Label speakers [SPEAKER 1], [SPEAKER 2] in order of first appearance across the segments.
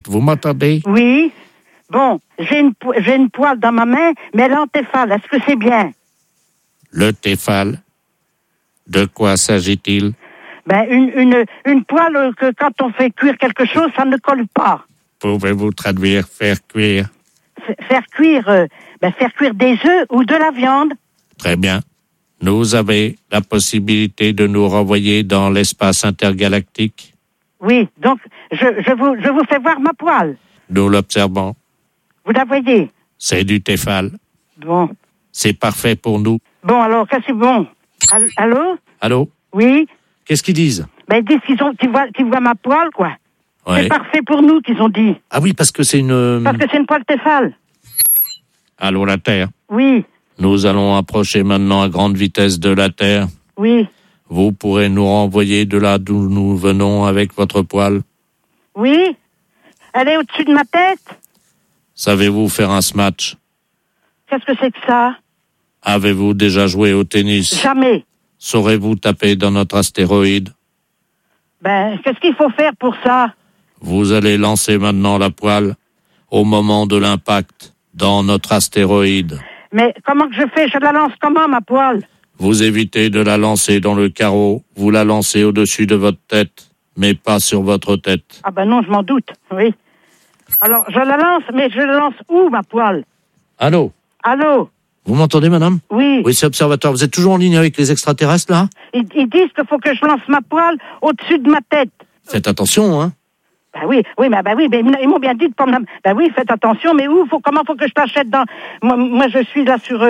[SPEAKER 1] vous m'entendez?
[SPEAKER 2] Oui. Bon, j'ai une poêle dans ma main, mais elle est en Tefal. Est-ce que c'est bien?
[SPEAKER 1] Le Tefal? De quoi s'agit-il?
[SPEAKER 2] Ben, une poêle que quand on fait cuire quelque chose, ça ne colle pas.
[SPEAKER 1] Pouvez-vous traduire faire cuire?
[SPEAKER 2] Faire cuire des œufs ou de la viande.
[SPEAKER 1] Très bien. Vous avez la possibilité de nous renvoyer dans l'espace intergalactique?
[SPEAKER 2] Oui, donc je vous fais voir ma poêle.
[SPEAKER 1] Nous l'observons.
[SPEAKER 2] Vous la voyez?
[SPEAKER 1] C'est du Tefal.
[SPEAKER 2] Bon.
[SPEAKER 1] C'est parfait pour nous.
[SPEAKER 2] Bon, alors, qu'est-ce que c'est bon? Allô?
[SPEAKER 1] Allô?
[SPEAKER 2] Oui?
[SPEAKER 1] Qu'est-ce qu'ils disent?
[SPEAKER 2] Ben, ils disent qu'ils voient ma poêle, quoi.
[SPEAKER 1] Ouais.
[SPEAKER 2] C'est parfait pour nous, qu'ils ont dit.
[SPEAKER 1] Ah oui, parce que c'est une...
[SPEAKER 2] Parce que c'est une poêle Tefal.
[SPEAKER 1] Allô, la Terre?
[SPEAKER 2] Oui.
[SPEAKER 1] Nous allons approcher maintenant à grande vitesse de la Terre.
[SPEAKER 2] Oui.
[SPEAKER 1] Vous pourrez nous renvoyer de là d'où nous venons avec votre poêle?
[SPEAKER 2] Oui? Elle est au-dessus de ma tête?
[SPEAKER 1] Savez-vous faire un smash?
[SPEAKER 2] Qu'est-ce que c'est que ça?
[SPEAKER 1] Avez-vous déjà joué au tennis?
[SPEAKER 2] Jamais.
[SPEAKER 1] Saurez-vous taper dans notre astéroïde?
[SPEAKER 2] Ben, qu'est-ce qu'il faut faire pour ça?
[SPEAKER 1] Vous allez lancer maintenant la poêle au moment de l'impact dans notre astéroïde.
[SPEAKER 2] Mais comment que je fais? Je la lance comment, ma poêle?
[SPEAKER 1] Vous évitez de la lancer dans le carreau. Vous la lancez au-dessus de votre tête, mais pas sur votre tête.
[SPEAKER 2] Ah ben non, je m'en doute, oui. Alors, je la lance, mais je la lance où, ma poêle?
[SPEAKER 1] Allô?
[SPEAKER 2] Allô?
[SPEAKER 1] Vous m'entendez, madame?
[SPEAKER 2] Oui.
[SPEAKER 1] Oui, c'est Observatoire. Vous êtes toujours en ligne avec les extraterrestres, là?
[SPEAKER 2] Ils disent qu'il faut que je lance ma poêle au-dessus de ma tête.
[SPEAKER 1] Faites attention, hein?
[SPEAKER 2] Ben oui, mais ils m'ont bien dit de prendre Ben oui, faites attention, mais comment faut que je t'achète dans... Moi, je suis là sur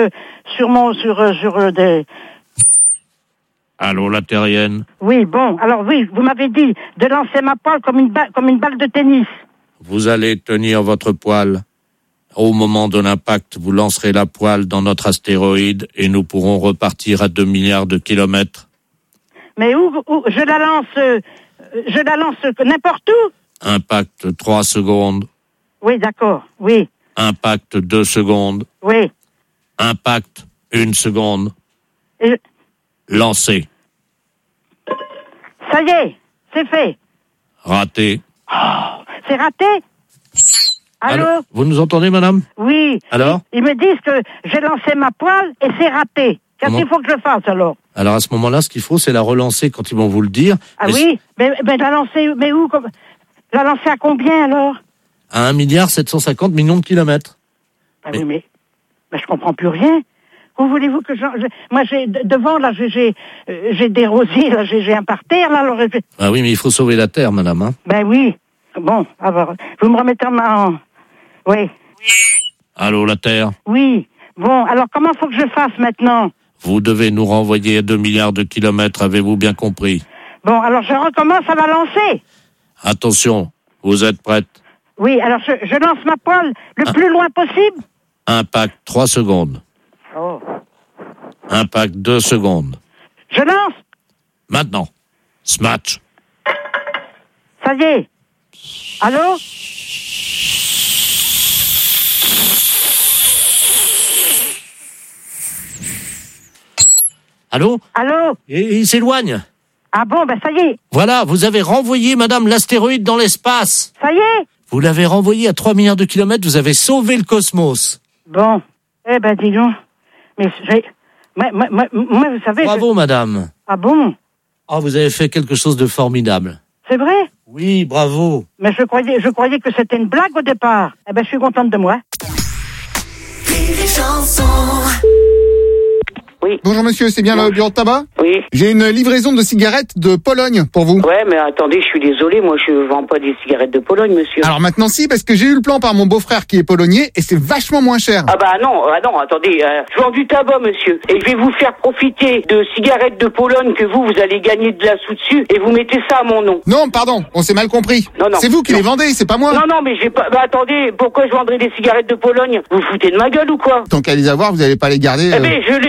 [SPEAKER 2] des...
[SPEAKER 1] Allô, la terrienne?
[SPEAKER 2] Oui, bon, alors oui, vous m'avez dit de lancer ma poêle comme une balle de tennis.
[SPEAKER 1] Vous allez tenir votre poêle. Au moment de l'impact, vous lancerez la poêle dans notre astéroïde et nous pourrons repartir à 2 milliards de kilomètres.
[SPEAKER 2] Mais où je la lance n'importe où?
[SPEAKER 1] Impact 3 secondes.
[SPEAKER 2] Oui, d'accord, oui.
[SPEAKER 1] Impact 2 secondes.
[SPEAKER 2] Oui.
[SPEAKER 1] Impact 1 seconde. Lancé.
[SPEAKER 2] Ça y est, c'est fait.
[SPEAKER 1] Raté.
[SPEAKER 2] Oh, c'est raté? Allô?
[SPEAKER 1] Vous nous entendez, madame?
[SPEAKER 2] Oui.
[SPEAKER 1] Alors?
[SPEAKER 2] Ils me disent que j'ai lancé ma poêle et c'est raté. Qu'est-ce qu'il faut que je fasse, alors?
[SPEAKER 1] Alors, à ce moment-là, ce qu'il faut, c'est la relancer quand ils vont vous le dire.
[SPEAKER 2] Ah oui? Mais la lancer, mais où? La lancer à combien, alors?
[SPEAKER 1] À 1,750 milliard de kilomètres.
[SPEAKER 2] Ah oui, mais je comprends plus rien. Où voulez-vous que moi, j'ai devant, là, j'ai des rosiers, là, j'ai un parterre, là, alors...
[SPEAKER 1] Ah oui, mais il faut sauver la Terre, madame, hein?
[SPEAKER 2] Ben oui. Bon, alors, vous me remettez en... Oui.
[SPEAKER 1] Allô, la Terre?
[SPEAKER 2] Oui. Bon, alors, comment faut que je fasse, maintenant?
[SPEAKER 1] Vous devez nous renvoyer à 2 milliards de kilomètres, avez-vous bien compris?
[SPEAKER 2] Bon, alors, je recommence à la lancer.
[SPEAKER 1] Attention, vous êtes prête?
[SPEAKER 2] Oui, alors, je lance ma poêle le plus loin possible.
[SPEAKER 1] Impact 3 secondes.
[SPEAKER 2] Oh.
[SPEAKER 1] Impact 2 secondes.
[SPEAKER 2] Je lance.
[SPEAKER 1] Maintenant. Smash.
[SPEAKER 2] Ça y est. Allô?
[SPEAKER 1] Allô?
[SPEAKER 2] Allô?
[SPEAKER 1] Et il s'éloigne.
[SPEAKER 2] Ah bon, ben ça y est.
[SPEAKER 1] Voilà, vous avez renvoyé, madame, l'astéroïde dans l'espace.
[SPEAKER 2] Ça y est?
[SPEAKER 1] Vous l'avez renvoyé à 3 milliards de kilomètres, vous avez sauvé le cosmos.
[SPEAKER 2] Bon. Eh ben, dis donc. Mais moi, vous savez...
[SPEAKER 1] Bravo, madame.
[SPEAKER 2] Ah bon?
[SPEAKER 1] Oh, vous avez fait quelque chose de formidable.
[SPEAKER 2] C'est vrai?
[SPEAKER 1] Oui, bravo.
[SPEAKER 2] Mais je croyais que c'était une blague au départ. Eh ben, je suis contente de moi.
[SPEAKER 3] Oui.
[SPEAKER 4] Bonjour monsieur, c'est bien le bureau de tabac?
[SPEAKER 3] Oui.
[SPEAKER 4] J'ai une livraison de cigarettes de Pologne pour vous.
[SPEAKER 3] Ouais, mais attendez, je suis désolé, moi je vends pas des cigarettes de Pologne, monsieur.
[SPEAKER 4] Alors maintenant si, parce que j'ai eu le plan par mon beau-frère qui est polonais et c'est vachement moins cher.
[SPEAKER 3] Ah bah non, attendez, je vends du tabac, monsieur. Et je vais vous faire profiter de cigarettes de Pologne que vous allez gagner de la sous dessus et vous mettez ça à mon nom.
[SPEAKER 4] Non, pardon, on s'est mal compris.
[SPEAKER 3] Non.
[SPEAKER 4] C'est vous qui les vendez, c'est pas moi.
[SPEAKER 3] Non, mais j'ai pas... Bah attendez, pourquoi je vendrais des cigarettes de Pologne? Vous foutez de ma gueule ou quoi?
[SPEAKER 4] Tant qu'à les avoir, vous allez pas les garder.
[SPEAKER 3] Eh ben, je les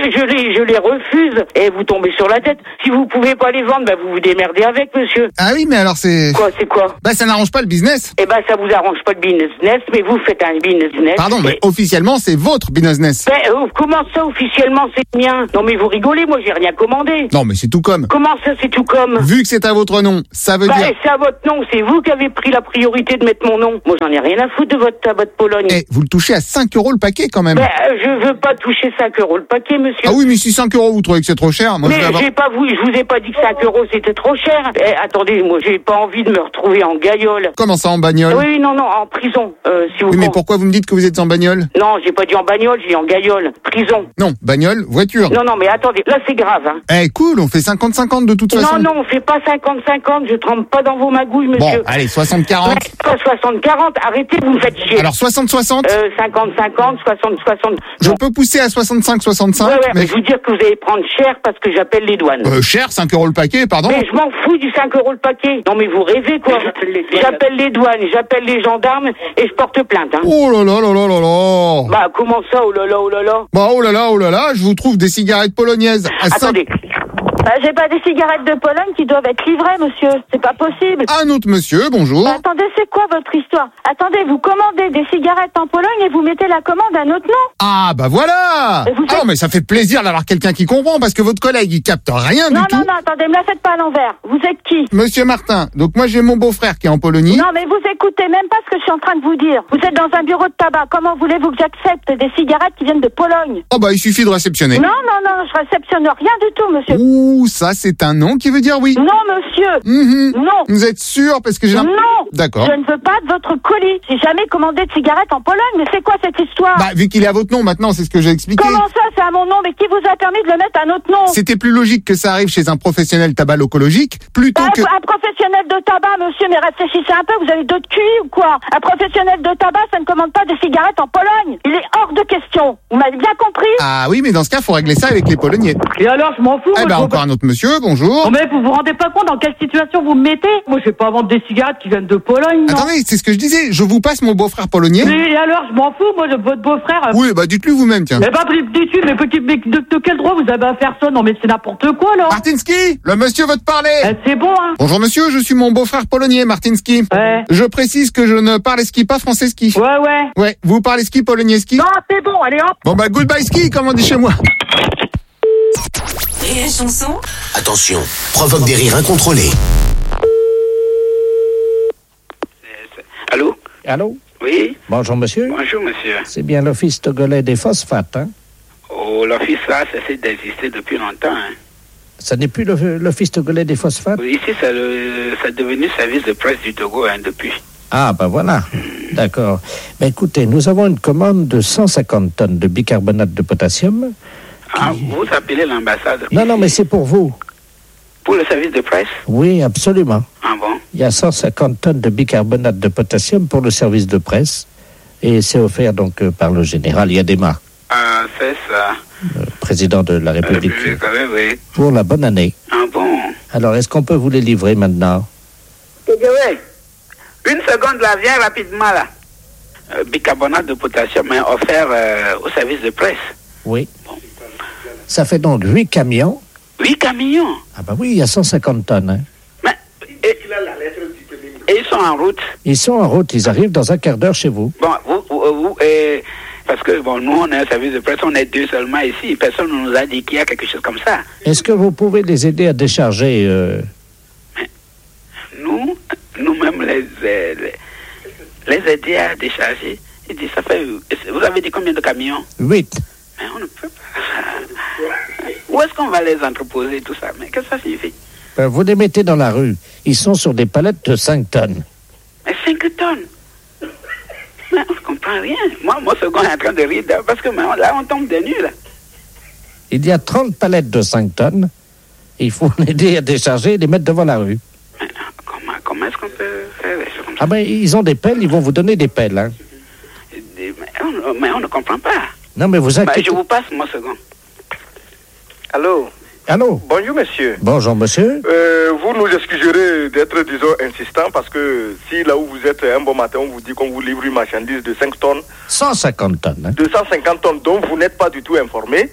[SPEAKER 3] et je les refuse. Et vous tombez sur la tête. Si vous pouvez pas les vendre, vous vous démerdez avec, monsieur.
[SPEAKER 4] Ah oui, mais alors c'est...
[SPEAKER 3] Quoi, c'est quoi?
[SPEAKER 4] Ça n'arrange pas le business.
[SPEAKER 3] Eh ça vous arrange pas le business, mais vous faites un business.
[SPEAKER 4] Pardon, mais officiellement, c'est votre business.
[SPEAKER 3] Comment ça, officiellement, c'est mien? Non, mais vous rigolez, moi, j'ai rien commandé.
[SPEAKER 4] Non, mais c'est tout comme.
[SPEAKER 3] Comment ça, c'est tout comme?
[SPEAKER 4] Vu que c'est à votre nom, ça veut dire...
[SPEAKER 3] C'est à votre nom, c'est vous qui avez pris la priorité de mettre mon nom. Moi, j'en ai rien à foutre de votre Pologne.
[SPEAKER 4] Vous le touchez à 5 € le paquet, quand même.
[SPEAKER 3] Je veux pas toucher 5 € le paquet, monsieur.
[SPEAKER 4] Ah oui, mais si 5 € vous trouvez que c'est trop cher, moi
[SPEAKER 3] mais je vous ai pas dit que 5 € c'était trop cher. Attendez, moi, j'ai pas envie de me retrouver en gaillole.
[SPEAKER 4] Comment ça, en bagnole?
[SPEAKER 3] Oui, non, en prison, si vous
[SPEAKER 4] Oui, mais pourquoi vous me dites que vous êtes en bagnole?
[SPEAKER 3] Non, j'ai pas dit en bagnole, j'ai dit en gaillole. Prison.
[SPEAKER 4] Non, bagnole, voiture.
[SPEAKER 3] Non, mais attendez, là, c'est grave, hein.
[SPEAKER 4] Cool, on fait 50-50 de toute façon.
[SPEAKER 3] Non, on fait pas 50-50, je trempe pas dans vos magouilles, monsieur.
[SPEAKER 4] Bon, allez, 60-40.
[SPEAKER 3] Pas 60-40, arrêtez, vous me faites chier.
[SPEAKER 4] Alors 60-60
[SPEAKER 3] 50-50, 60-60.
[SPEAKER 4] Je peux pousser à 65-65.
[SPEAKER 3] Ouais, mais je vous dire que vous allez prendre cher parce que j'appelle les douanes.
[SPEAKER 4] Cher, 5 € le paquet, pardon.
[SPEAKER 3] Mais je m'en fous du 5 € le paquet. Non, mais vous rêvez, quoi. J'appelle les douanes, j'appelle les gendarmes et je porte plainte, hein.
[SPEAKER 4] Oh là là là là là là.
[SPEAKER 3] Comment ça, oh là là, oh là là?
[SPEAKER 4] Oh là là, je vous trouve des cigarettes polonaises à 5...
[SPEAKER 3] Attendez.
[SPEAKER 2] J'ai pas des cigarettes de Pologne qui doivent être livrées, monsieur. C'est pas possible.
[SPEAKER 4] Un autre monsieur, bonjour.
[SPEAKER 2] Attendez, c'est quoi votre histoire? Attendez, vous commandez des cigarettes en Pologne et vous mettez la commande à un autre nom?
[SPEAKER 4] Ah, voilà. Non, mais ça fait plaisir d'avoir quelqu'un qui comprend parce que votre collègue, il capte rien du tout.
[SPEAKER 2] Non, attendez, me la faites pas à l'envers. Vous êtes qui?
[SPEAKER 4] Monsieur Martin. Donc moi, j'ai mon beau-frère qui est en Pologne.
[SPEAKER 2] Non, mais vous écoutez même pas ce que je suis en train de vous dire. Vous êtes dans un bureau de tabac. Comment voulez-vous que j'accepte des cigarettes qui viennent de Pologne?
[SPEAKER 4] Il suffit de réceptionner.
[SPEAKER 2] Non, je réceptionne rien du tout, monsieur.
[SPEAKER 4] Ouh, ça, c'est un nom qui veut dire oui.
[SPEAKER 2] Non, monsieur. Non.
[SPEAKER 4] Vous êtes sûr parce que j'ai...
[SPEAKER 2] Non.
[SPEAKER 4] D'accord.
[SPEAKER 2] Je ne veux pas de votre colis. J'ai jamais commandé de cigarettes en Pologne, mais c'est quoi cette histoire?
[SPEAKER 4] Vu qu'il est à votre nom maintenant, c'est ce que j'ai expliqué.
[SPEAKER 2] Comment ça, c'est à mon nom? Mais qui vous a permis de le mettre à notre nom?
[SPEAKER 4] C'était plus logique que ça arrive chez un professionnel tabacologique plutôt que...
[SPEAKER 2] Un professionnel de tabac, monsieur, mais réfléchissez un peu, vous avez d'autres QI ou quoi? Un professionnel de tabac, ça ne commande pas des cigarettes en Pologne. Il est hors de question. Vous m'avez bien compris?
[SPEAKER 4] Ah oui, mais dans ce cas, faut régler ça avec les Polonais.
[SPEAKER 5] Et alors, je m'en fous.
[SPEAKER 4] Encore un autre monsieur, bonjour.
[SPEAKER 5] Non, mais vous vous rendez pas compte dans quelle situation vous me mettez? Moi, je vais pas vendre des cigarettes qui viennent de Pologne, non?
[SPEAKER 4] Attendez, c'est ce que je disais. Je vous passe mon beau-frère polonais.
[SPEAKER 5] Mais alors, je m'en fous, moi, de votre beau-frère.
[SPEAKER 4] Oui, dites-lui vous-même, tiens.
[SPEAKER 5] Mais dites-lui, mais de quel droit vous avez à faire ça? Non, mais c'est n'importe quoi, là.
[SPEAKER 4] Martinski, le monsieur veut te parler.
[SPEAKER 5] C'est bon, hein.
[SPEAKER 4] Bonjour monsieur, je suis mon beau-frère polonais, Martinski.
[SPEAKER 5] Ouais.
[SPEAKER 4] Je précise que je ne parle ski, pas français ski.
[SPEAKER 5] Ouais.
[SPEAKER 4] Ouais, vous parlez ski, polonais ski?
[SPEAKER 5] Non, c'est bon, allez hop.
[SPEAKER 4] Bon goodbye ski, comme on dit chez moi.
[SPEAKER 6] Et la chanson?
[SPEAKER 7] Attention, provoque des rires incontrôlés.
[SPEAKER 8] Allô?
[SPEAKER 1] Allô?
[SPEAKER 8] Oui?
[SPEAKER 1] Bonjour monsieur.
[SPEAKER 8] Bonjour monsieur.
[SPEAKER 1] C'est bien l'Office togolais des phosphates, hein?
[SPEAKER 8] Oh, l'office là, ça cesse d'exister depuis longtemps, hein.
[SPEAKER 1] Ça n'est plus l'Office togolais des phosphates?
[SPEAKER 8] Ici, ça est devenu service de presse du Togo, hein, depuis.
[SPEAKER 1] Ah, voilà. D'accord. Écoutez, nous avons une commande de 150 tonnes de bicarbonate de potassium.
[SPEAKER 8] Vous appelez l'ambassade?
[SPEAKER 1] Non, mais c'est pour vous.
[SPEAKER 8] Pour le service de presse?
[SPEAKER 1] Oui, absolument.
[SPEAKER 8] Ah bon?
[SPEAKER 1] Il y a 150 tonnes de bicarbonate de potassium pour le service de presse. Et c'est offert donc par le général Yadema.
[SPEAKER 8] C'est ça.
[SPEAKER 1] Le président de la République.
[SPEAKER 8] Oui.
[SPEAKER 1] Pour la bonne année.
[SPEAKER 8] Ah bon?
[SPEAKER 1] Alors, est-ce qu'on peut vous les livrer maintenant?
[SPEAKER 8] Oui. Une seconde là, viens rapidement là. Bicarbonate de potassium est offert au service de presse.
[SPEAKER 1] Oui. Bon. Ça fait donc 8 camions.
[SPEAKER 8] 8 camions?
[SPEAKER 1] Ah oui, il y a 150 tonnes. Hein.
[SPEAKER 8] Mais, et ils sont en route?
[SPEAKER 1] Ils sont en route, ils arrivent dans un quart d'heure chez vous.
[SPEAKER 8] Bon, vous parce que nous on est un service de presse, on est 2 seulement ici, personne ne nous a dit qu'il y a quelque chose comme ça.
[SPEAKER 1] Est-ce que vous pouvez les aider à décharger
[SPEAKER 8] Nous-mêmes les aider à décharger. Il dit, ça fait... Vous avez dit combien de camions?
[SPEAKER 1] 8.
[SPEAKER 8] Mais on ne peut pas. Où est-ce qu'on va les entreposer, tout ça? Mais qu'est-ce que ça signifie?
[SPEAKER 1] Vous les mettez dans la rue. Ils sont sur des palettes de 5 tonnes.
[SPEAKER 8] Mais 5 tonnes? Mais on ne comprend rien. Moi, mon second est en train de rire parce que là, on tombe de nu, là.
[SPEAKER 1] Il y a 30 palettes de 5 tonnes. Il faut l'aider à décharger et les mettre devant la rue.
[SPEAKER 8] Mais comment est-ce qu'on peut faire des choses comme ça?
[SPEAKER 1] Ils ont des pelles, ils vont vous donner des pelles. Hein.
[SPEAKER 8] Mais on ne comprend pas.
[SPEAKER 1] Non, mais vous inquiétez...
[SPEAKER 8] je vous passe mon second. Allô?
[SPEAKER 1] Allô?
[SPEAKER 9] Bonjour, monsieur.
[SPEAKER 1] Bonjour, monsieur.
[SPEAKER 9] Vous nous excuserez d'être, disons, insistant parce que si là où vous êtes un bon matin, on vous dit qu'on vous livre une marchandise de 5 tonnes.
[SPEAKER 1] 150 tonnes. Hein.
[SPEAKER 9] 250 tonnes dont vous n'êtes pas du tout informé.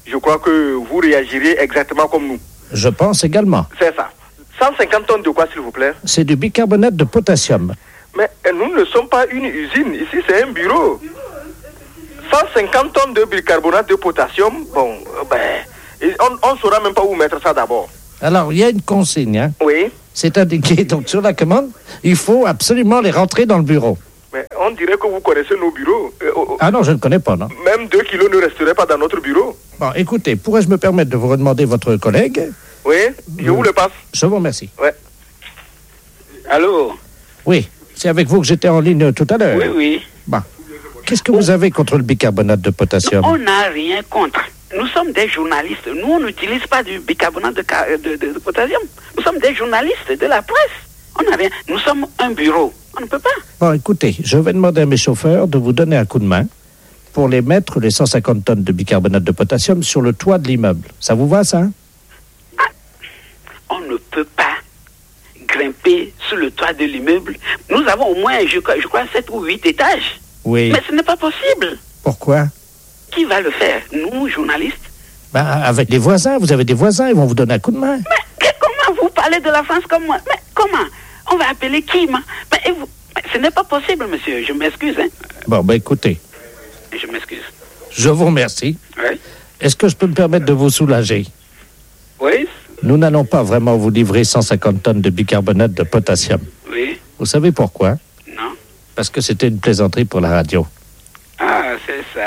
[SPEAKER 9] je crois que vous réagiriez exactement comme nous.
[SPEAKER 6] Je pense également.
[SPEAKER 9] C'est ça. 150 tonnes de quoi, s'il vous plaît?
[SPEAKER 6] C'est du bicarbonate de potassium.
[SPEAKER 9] Mais nous ne sommes pas une usine. Ici, c'est un bureau. 150 tonnes de bicarbonate de potassium, bon, on ne saura même pas où mettre ça d'abord.
[SPEAKER 6] Alors, il y a une consigne, hein?
[SPEAKER 9] Oui.
[SPEAKER 6] C'est indiqué, donc sur la commande, il faut absolument les rentrer dans le bureau.
[SPEAKER 9] Mais on dirait que vous connaissez nos bureaux.
[SPEAKER 6] Ah non, je ne connais pas, non.
[SPEAKER 9] Même 2 kilos ne resteraient pas dans notre bureau.
[SPEAKER 6] Bon, écoutez, pourrais-je me permettre de vous redemander votre collègue?
[SPEAKER 9] Oui, je vous le passe.
[SPEAKER 6] Je vous remercie.
[SPEAKER 9] Ouais.
[SPEAKER 3] Allô?
[SPEAKER 6] Oui, c'est avec vous que j'étais en ligne tout à l'heure.
[SPEAKER 3] Oui, oui.
[SPEAKER 6] Bon. Qu'est-ce que vous avez contre le bicarbonate de potassium?
[SPEAKER 3] On n'a rien contre. Nous sommes des journalistes. Nous, on n'utilise pas du bicarbonate de potassium. Nous sommes des journalistes de la presse. On n'a rien. Nous sommes un bureau. On ne peut pas.
[SPEAKER 6] Bon, écoutez, je vais demander à mes chauffeurs de vous donner un coup de main pour les mettre, les 150 tonnes de bicarbonate de potassium, sur le toit de l'immeuble. Ça vous va, ça?
[SPEAKER 3] On ne peut pas grimper sur le toit de l'immeuble. Nous avons au moins, je crois, 7 ou 8 étages.
[SPEAKER 6] Oui.
[SPEAKER 3] Mais ce n'est pas possible.
[SPEAKER 6] Pourquoi?
[SPEAKER 3] Qui va le faire? Nous, journalistes?
[SPEAKER 6] Ben, avec les voisins. Vous avez des voisins, ils vont vous donner un coup de main.
[SPEAKER 3] Mais comment vous parlez de la France comme moi? Mais comment? On va appeler qui? Mais ce n'est pas possible, monsieur. Je m'excuse. Hein?
[SPEAKER 6] Bon, ben écoutez.
[SPEAKER 3] Je m'excuse.
[SPEAKER 6] Je vous remercie.
[SPEAKER 3] Oui.
[SPEAKER 6] Est-ce que je peux me permettre de vous soulager?
[SPEAKER 3] Oui.
[SPEAKER 6] Nous n'allons pas vraiment vous livrer 150 tonnes de bicarbonate de potassium.
[SPEAKER 3] Oui.
[SPEAKER 6] Vous savez pourquoi?
[SPEAKER 3] Non.
[SPEAKER 6] Parce que c'était une plaisanterie pour la radio.
[SPEAKER 3] Ah, c'est ça.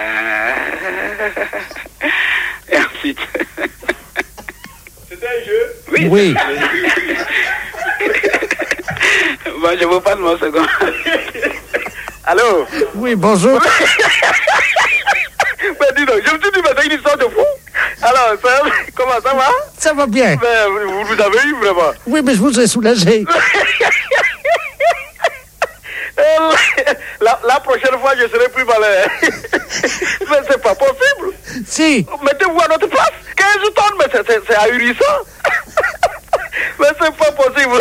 [SPEAKER 3] Et ensuite...
[SPEAKER 9] C'était un jeu?
[SPEAKER 3] Oui.
[SPEAKER 6] Oui.
[SPEAKER 3] Bon, je vous parle mon second.
[SPEAKER 9] Allô?
[SPEAKER 6] Oui, bonjour.
[SPEAKER 9] Mais dis donc, je me suis dit, mais c'est une histoire de fou. Alors, comment ça va?
[SPEAKER 6] Ça va bien.
[SPEAKER 9] Mais vous avez eu vraiment?
[SPEAKER 6] Oui, mais je vous ai soulagé.
[SPEAKER 9] La prochaine fois, je serai plus malin. Mais c'est pas possible.
[SPEAKER 6] Si.
[SPEAKER 9] Mettez-vous à notre place. 15 tonnes, mais c'est ahurissant. Mais c'est pas possible.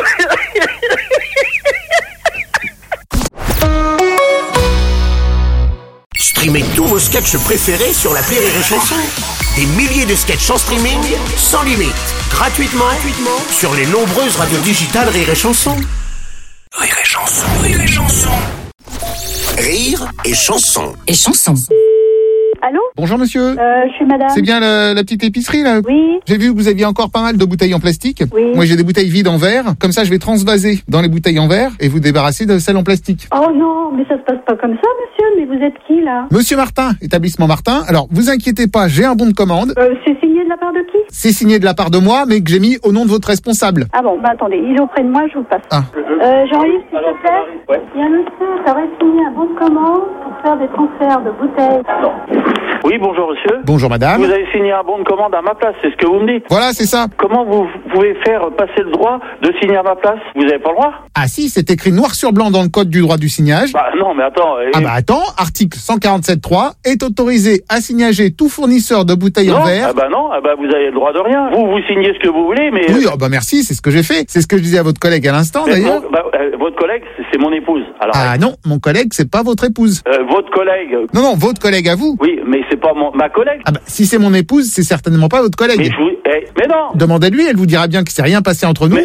[SPEAKER 7] Streamez tous vos sketchs préférés sur l'appli Rire et Chanson. Des milliers de sketchs en streaming, sans limite, gratuitement sur les nombreuses radios digitales Rire et Chanson. Rire et Chanson, Rire et Chanson. Rire et Chanson.
[SPEAKER 10] Et Chanson.
[SPEAKER 2] Allô?
[SPEAKER 4] Bonjour monsieur.
[SPEAKER 2] Je suis madame.
[SPEAKER 4] C'est bien la petite épicerie là?
[SPEAKER 2] Oui.
[SPEAKER 4] J'ai vu que vous aviez encore pas mal de bouteilles en plastique.
[SPEAKER 2] Oui.
[SPEAKER 4] Moi j'ai des bouteilles vides en verre. Comme ça je vais transvaser dans les bouteilles en verre et vous débarrasser de celles en plastique.
[SPEAKER 2] Oh non, mais ça se passe pas comme ça, monsieur. Mais vous êtes qui là?
[SPEAKER 4] Monsieur Martin, établissement Martin. Alors vous inquiétez pas, j'ai un bon de commande.
[SPEAKER 2] C'est signé de la part de qui?
[SPEAKER 4] C'est signé de la part de moi, mais que j'ai mis au nom de votre responsable.
[SPEAKER 2] Ah bon, attendez, il est auprès de moi, je vous le passe.
[SPEAKER 4] Ah.
[SPEAKER 2] Jean-Yves, s'il te plaît. Il y a un monsieur qui aurait signé un bon de commande pour faire des transferts de bouteilles.
[SPEAKER 11] Oui, bonjour monsieur.
[SPEAKER 4] Bonjour madame.
[SPEAKER 11] Vous avez signé un bon de commande à ma place, c'est ce que vous me dites?
[SPEAKER 4] Voilà, c'est ça.
[SPEAKER 11] Comment vous pouvez faire passer le droit de signer à ma place? Vous n'avez pas le droit?
[SPEAKER 4] Ah si, c'est écrit noir sur blanc dans le code du droit du signage.
[SPEAKER 11] Bah non, mais attends.
[SPEAKER 4] Ah bah attends, article 147.3 est autorisé à signager tout fournisseur de bouteilles
[SPEAKER 11] non,
[SPEAKER 4] en verre.
[SPEAKER 11] Ah bah non, ah bah vous avez le droit de rien. Vous signez ce que vous voulez, mais...
[SPEAKER 4] Oui, oh bah merci, c'est ce que j'ai fait. C'est ce que je disais à votre collègue à l'instant d'ailleurs.
[SPEAKER 11] Votre collègue, c'est mon épouse. Alors,
[SPEAKER 4] ah non, mon collègue, c'est pas votre épouse.
[SPEAKER 11] Votre collègue...
[SPEAKER 4] Non, votre collègue à vous.
[SPEAKER 11] Oui, mais c'est pas ma collègue.
[SPEAKER 4] Ah bah si c'est mon épouse, c'est certainement pas votre collègue.
[SPEAKER 11] Mais non.
[SPEAKER 4] Demandez-lui, elle vous dira bien que c'est rien passé entre nous.
[SPEAKER 11] Mais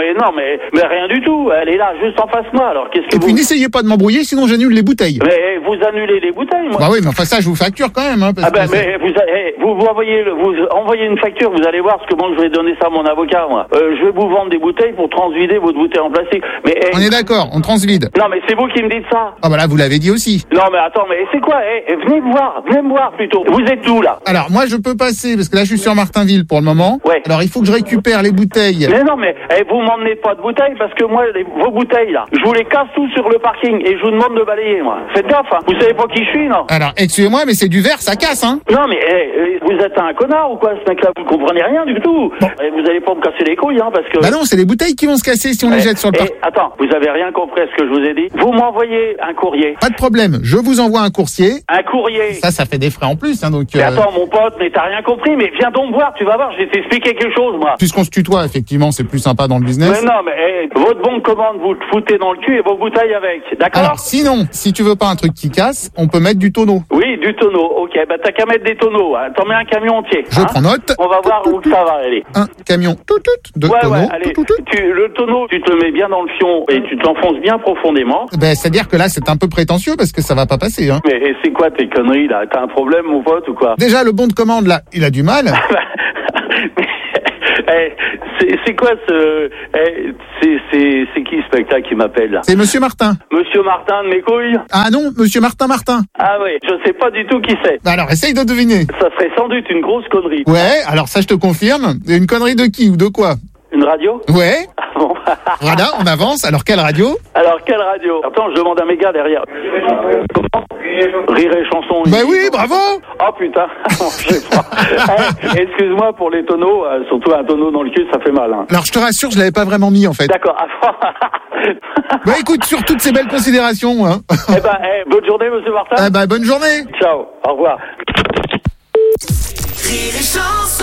[SPEAKER 11] rien du tout. Elle est là, juste en face de moi. Alors qu'est-ce que
[SPEAKER 4] Et puis n'essayez pas de m'embrouiller, sinon j'annule les bouteilles.
[SPEAKER 11] Mais vous annulez les bouteilles, moi.
[SPEAKER 4] Bah oui, mais enfin ça, je vous facture quand même. Hein, parce que
[SPEAKER 11] mais vous envoyez une facture, vous allez voir ce que moi je vais donner ça à mon avocat, moi. Je vais vous vendre des bouteilles pour transvider votre bouteille en plastique. Mais
[SPEAKER 4] on est d'accord, on transvide.
[SPEAKER 11] Non, mais c'est vous qui me dites ça.
[SPEAKER 4] Ah bah là, vous l'avez dit aussi.
[SPEAKER 11] Non, mais attends, mais c'est quoi? Venez me voir plutôt. Vous êtes où là?
[SPEAKER 4] Alors moi, je peux passer parce que là, je suis sur Martinville pour le moment.
[SPEAKER 11] Ouais.
[SPEAKER 4] Alors il faut que je récupère les bouteilles.
[SPEAKER 11] Mais non, mais vous m'emmenez pas de bouteilles parce que moi, vos bouteilles là, je vous les casse tous sur le parking et je vous demande de balayer, moi. Faites gaffe, hein. Vous savez pas qui je suis, non?
[SPEAKER 4] Alors excusez-moi, mais c'est du verre, ça casse, hein.
[SPEAKER 11] Non, mais vous êtes un connard ou quoi, ce mec-là? Vous comprenez rien du tout. Bon. Vous allez pas me casser les couilles, hein, parce que...
[SPEAKER 4] Bah non, c'est les bouteilles qui vont se casser si on les jette sur le parking.
[SPEAKER 11] Attends, vous avez rien compris à ce que je vous ai dit? Vous m'envoyez un courrier.
[SPEAKER 4] Pas de problème, je vous envoie un coursier.
[SPEAKER 11] Un courrier.
[SPEAKER 4] Ça fait des frais en plus, hein, donc...
[SPEAKER 11] Mais attends, mon pote, mais t'as rien compris, mais viens donc me voir, tu vas voir, je vais t'expliquer quelque chose, moi.
[SPEAKER 4] Puisqu'on se tutoie, effectivement, c'est plus sympa dans le business.
[SPEAKER 11] Mais non, mais votre bon de commande, vous le foutez dans le cul et vos bouteilles avec, d'accord?
[SPEAKER 4] Alors, sinon, si tu veux pas un truc qui efficace, on peut mettre du tonneau.
[SPEAKER 11] Oui, du tonneau. Ok, bah t'as qu'à mettre des tonneaux. Hein. T'en mets un camion entier.
[SPEAKER 4] Je prends note.
[SPEAKER 11] On va voir où ça va aller.
[SPEAKER 4] Un camion de tonneau.
[SPEAKER 11] Ouais, allez. Le tonneau, tu te le mets bien dans le fion et tu t'enfonces bien profondément.
[SPEAKER 4] Ben, c'est-à-dire que là, c'est un peu prétentieux parce que ça va pas passer. Hein.
[SPEAKER 11] Mais c'est quoi tes conneries là? T'as un problème, mon pote, ou quoi?
[SPEAKER 4] Déjà, le bon de commande, là, il a du mal.
[SPEAKER 11] C'est quoi ce... c'est qui ce spectacle qui m'appelle là?
[SPEAKER 4] C'est Monsieur Martin.
[SPEAKER 11] Monsieur Martin de mes couilles?
[SPEAKER 4] Ah non, Monsieur Martin.
[SPEAKER 11] Ah oui, je sais pas du tout qui c'est.
[SPEAKER 4] Alors, essaye de deviner.
[SPEAKER 11] Ça serait sans doute une grosse connerie.
[SPEAKER 4] Ouais, alors ça je te confirme. Une connerie de qui ou de quoi?
[SPEAKER 11] Une radio?
[SPEAKER 4] Ouais.
[SPEAKER 11] Bon.
[SPEAKER 4] Voilà, on avance. Alors, quelle radio?
[SPEAKER 11] Attends, je demande à mes gars derrière. Rire et chanson.
[SPEAKER 4] Bah oui, bravo.
[SPEAKER 11] Oh putain, je sais pas. Excuse-moi pour les tonneaux, surtout un tonneau dans le cul, ça fait mal. Hein.
[SPEAKER 4] Alors, je te rassure, je l'avais pas vraiment mis en fait.
[SPEAKER 11] D'accord.
[SPEAKER 4] Bah écoute, sur toutes ces belles considérations. Hein.
[SPEAKER 11] Bonne journée, Monsieur Martin.
[SPEAKER 4] Bonne journée.
[SPEAKER 11] Ciao, au revoir.
[SPEAKER 7] Rire et chanson.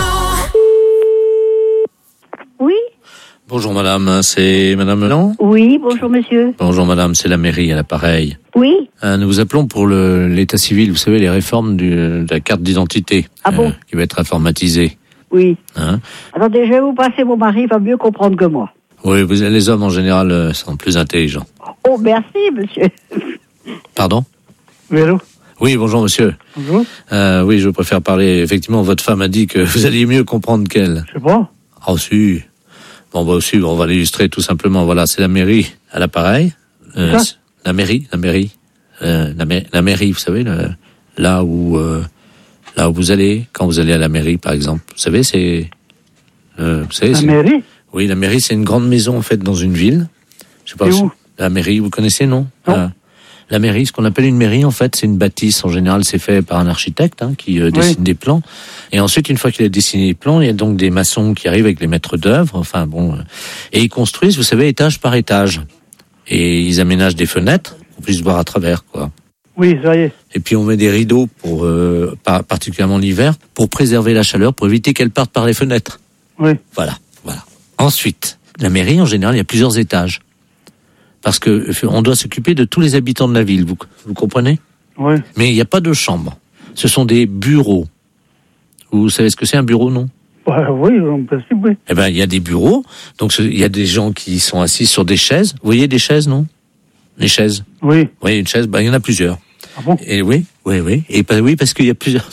[SPEAKER 2] Oui.
[SPEAKER 1] Bonjour madame, c'est madame Melan?
[SPEAKER 2] Oui, bonjour monsieur.
[SPEAKER 1] Bonjour madame, c'est la mairie à l'appareil.
[SPEAKER 2] Oui.
[SPEAKER 1] Nous vous appelons pour l'état civil, vous savez, les réformes de la carte d'identité.
[SPEAKER 2] Ah bon?
[SPEAKER 1] Qui va être informatisée.
[SPEAKER 2] Oui.
[SPEAKER 1] Hein?
[SPEAKER 2] Attendez, je vais vous passer mon mari, il va mieux comprendre que moi.
[SPEAKER 1] Oui, les hommes en général sont plus intelligents.
[SPEAKER 2] Oh, merci monsieur.
[SPEAKER 1] Pardon?
[SPEAKER 5] Oui, allô?
[SPEAKER 1] Oui, bonjour monsieur.
[SPEAKER 5] Bonjour.
[SPEAKER 1] Oui, je préfère parler. Effectivement, votre femme a dit que vous alliez mieux comprendre qu'elle.
[SPEAKER 5] Je sais pas.
[SPEAKER 1] Ah si. Bon, bah aussi, on va l'illustrer tout simplement. Voilà, c'est la mairie à l'appareil. La mairie. La mairie, vous savez, là où vous allez, quand vous allez à la mairie, par exemple. Vous savez, c'est...
[SPEAKER 5] La mairie?
[SPEAKER 1] Oui, la mairie, c'est une grande maison, en fait, dans une ville. Je sais pas
[SPEAKER 5] où?
[SPEAKER 1] La mairie, vous connaissez, non?
[SPEAKER 5] Non.
[SPEAKER 1] La mairie, ce qu'on appelle une mairie, en fait, c'est une bâtisse. En général, c'est fait par un architecte qui dessine des plans. Et ensuite, une fois qu'il a dessiné les plans, il y a donc des maçons qui arrivent avec les maîtres d'œuvre. Enfin bon, et ils construisent, vous savez, étage par étage. Et ils aménagent des fenêtres pour qu'on puisse voir à travers, quoi.
[SPEAKER 5] Oui, ça y est.
[SPEAKER 1] Et puis on met des rideaux pour, particulièrement l'hiver, pour préserver la chaleur, pour éviter qu'elle parte par les fenêtres.
[SPEAKER 5] Oui.
[SPEAKER 1] Voilà. Ensuite, la mairie, en général, il y a plusieurs étages. Parce que on doit s'occuper de tous les habitants de la ville, vous comprenez?
[SPEAKER 5] Oui.
[SPEAKER 1] Mais il n'y a pas de chambre. Ce sont des bureaux. Vous savez ce que c'est un bureau, non?
[SPEAKER 5] Oui, en principe, oui.
[SPEAKER 1] Eh ben, il y a des bureaux. Donc, il y a des gens qui sont assis sur des chaises. Vous voyez des chaises, non? Les chaises.
[SPEAKER 5] Oui.
[SPEAKER 1] Oui, une chaise, il y en a plusieurs.
[SPEAKER 5] Ah bon?
[SPEAKER 1] Et oui. Et oui, parce qu'il y a plusieurs.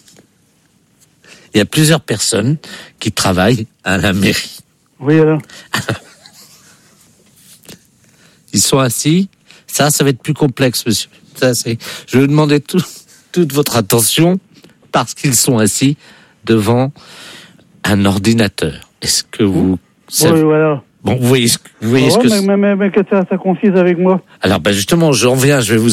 [SPEAKER 1] Il y a plusieurs personnes qui travaillent à la mairie.
[SPEAKER 5] Oui, alors.
[SPEAKER 1] Ils sont assis. Ça va être plus complexe, monsieur. Je vais vous demander toute votre attention parce qu'ils sont assis devant un ordinateur. Est-ce que vous savez...
[SPEAKER 5] Oui, voilà.
[SPEAKER 1] Bon, vous voyez ce que
[SPEAKER 5] mais que ça confise avec moi.
[SPEAKER 1] Alors, justement, j'en viens, je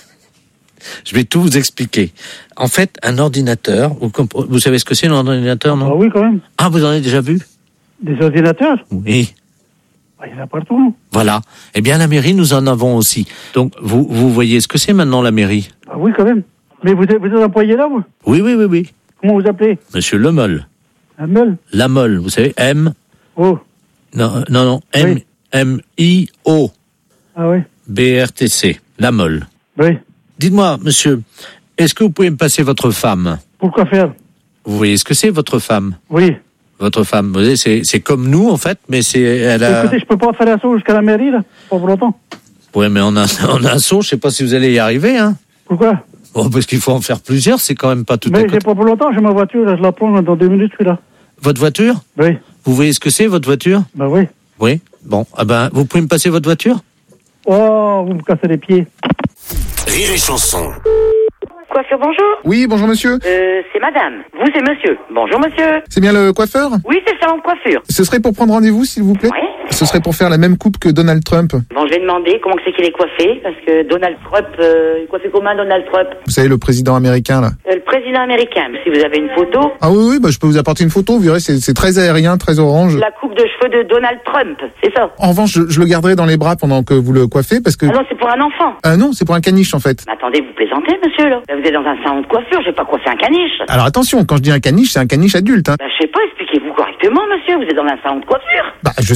[SPEAKER 1] vais tout vous expliquer. En fait, un ordinateur, vous savez ce que c'est un ordinateur, non?
[SPEAKER 5] Ah oui, quand même.
[SPEAKER 1] Ah, vous en avez déjà vu?
[SPEAKER 5] Des ordinateurs?
[SPEAKER 1] Oui.
[SPEAKER 5] Il y en a partout, non?
[SPEAKER 1] Voilà. Eh bien, la mairie, nous en avons aussi. Donc, vous voyez ce que c'est maintenant, la mairie?
[SPEAKER 5] Ah oui, quand même. Mais vous êtes employé là, vous?
[SPEAKER 1] Oui.
[SPEAKER 5] Comment vous appelez?
[SPEAKER 1] Monsieur Lemolle.
[SPEAKER 5] Lamol?
[SPEAKER 1] Lamolle, vous savez, M.
[SPEAKER 5] Oh.
[SPEAKER 1] Non. M-I-O.
[SPEAKER 5] Ah oui.
[SPEAKER 1] B-R-T-C. Lamolle.
[SPEAKER 5] Oui.
[SPEAKER 1] Dites-moi, monsieur, est-ce que vous pouvez me passer votre femme?
[SPEAKER 5] Pourquoi faire?
[SPEAKER 1] Vous voyez ce que c'est, votre femme?
[SPEAKER 5] Oui.
[SPEAKER 1] Votre femme, vous voyez, c'est comme nous, en fait, mais
[SPEAKER 5] Écoutez, je peux pas faire un saut jusqu'à la mairie, là, pas pour longtemps.
[SPEAKER 1] Oui, mais on a un saut, je sais pas si vous allez y arriver, hein.
[SPEAKER 5] Pourquoi?
[SPEAKER 1] Bon, parce qu'il faut en faire plusieurs, c'est quand même pas tout à
[SPEAKER 5] Mais
[SPEAKER 1] côté.
[SPEAKER 5] j'ai pas pour longtemps, j'ai ma voiture, là, je la prends dans 2 minutes, je suis là.
[SPEAKER 1] Votre voiture?
[SPEAKER 5] Oui.
[SPEAKER 1] Vous voyez ce que c'est, votre voiture?
[SPEAKER 5] Ben oui.
[SPEAKER 1] Oui. Bon, vous pouvez me passer votre voiture?
[SPEAKER 5] Oh, vous me cassez les pieds.
[SPEAKER 7] Rire et chanson.
[SPEAKER 10] Coiffeur, bonjour.
[SPEAKER 4] Oui, bonjour monsieur.
[SPEAKER 10] C'est madame. Vous, c'est monsieur. Bonjour, monsieur.
[SPEAKER 4] C'est bien le coiffeur?
[SPEAKER 10] Oui, c'est le salon de coiffure.
[SPEAKER 4] Ce serait pour prendre rendez-vous, s'il vous plaît?
[SPEAKER 10] Oui.
[SPEAKER 4] Ce serait pour faire la même coupe que Donald Trump.
[SPEAKER 10] Bon, je vais demander comment c'est qu'il est coiffé, parce que Donald Trump, il est coiffé comment, Donald Trump?
[SPEAKER 4] Vous savez, le président américain, là.
[SPEAKER 10] Le président américain. Si vous avez une photo.
[SPEAKER 4] Ah oui, je peux vous apporter une photo, vous verrez, c'est très aérien, très orange.
[SPEAKER 10] La coupe de cheveux de Donald Trump, c'est ça?
[SPEAKER 4] En revanche, je le garderai dans les bras pendant que vous le coiffez, parce que...
[SPEAKER 10] Ah non, c'est pour un enfant.
[SPEAKER 4] Non, c'est pour un caniche, en fait.
[SPEAKER 10] Mais attendez, vous plaisantez, monsieur, là? Là, vous êtes dans un salon de coiffure, je vais pas coiffer un caniche.
[SPEAKER 4] Alors attention, quand je dis un caniche, c'est un caniche adulte, hein.
[SPEAKER 10] Je sais pas, expliquez-vous correctement, monsieur, vous êtes dans un salon de coiffure.
[SPEAKER 4] Je sais bien.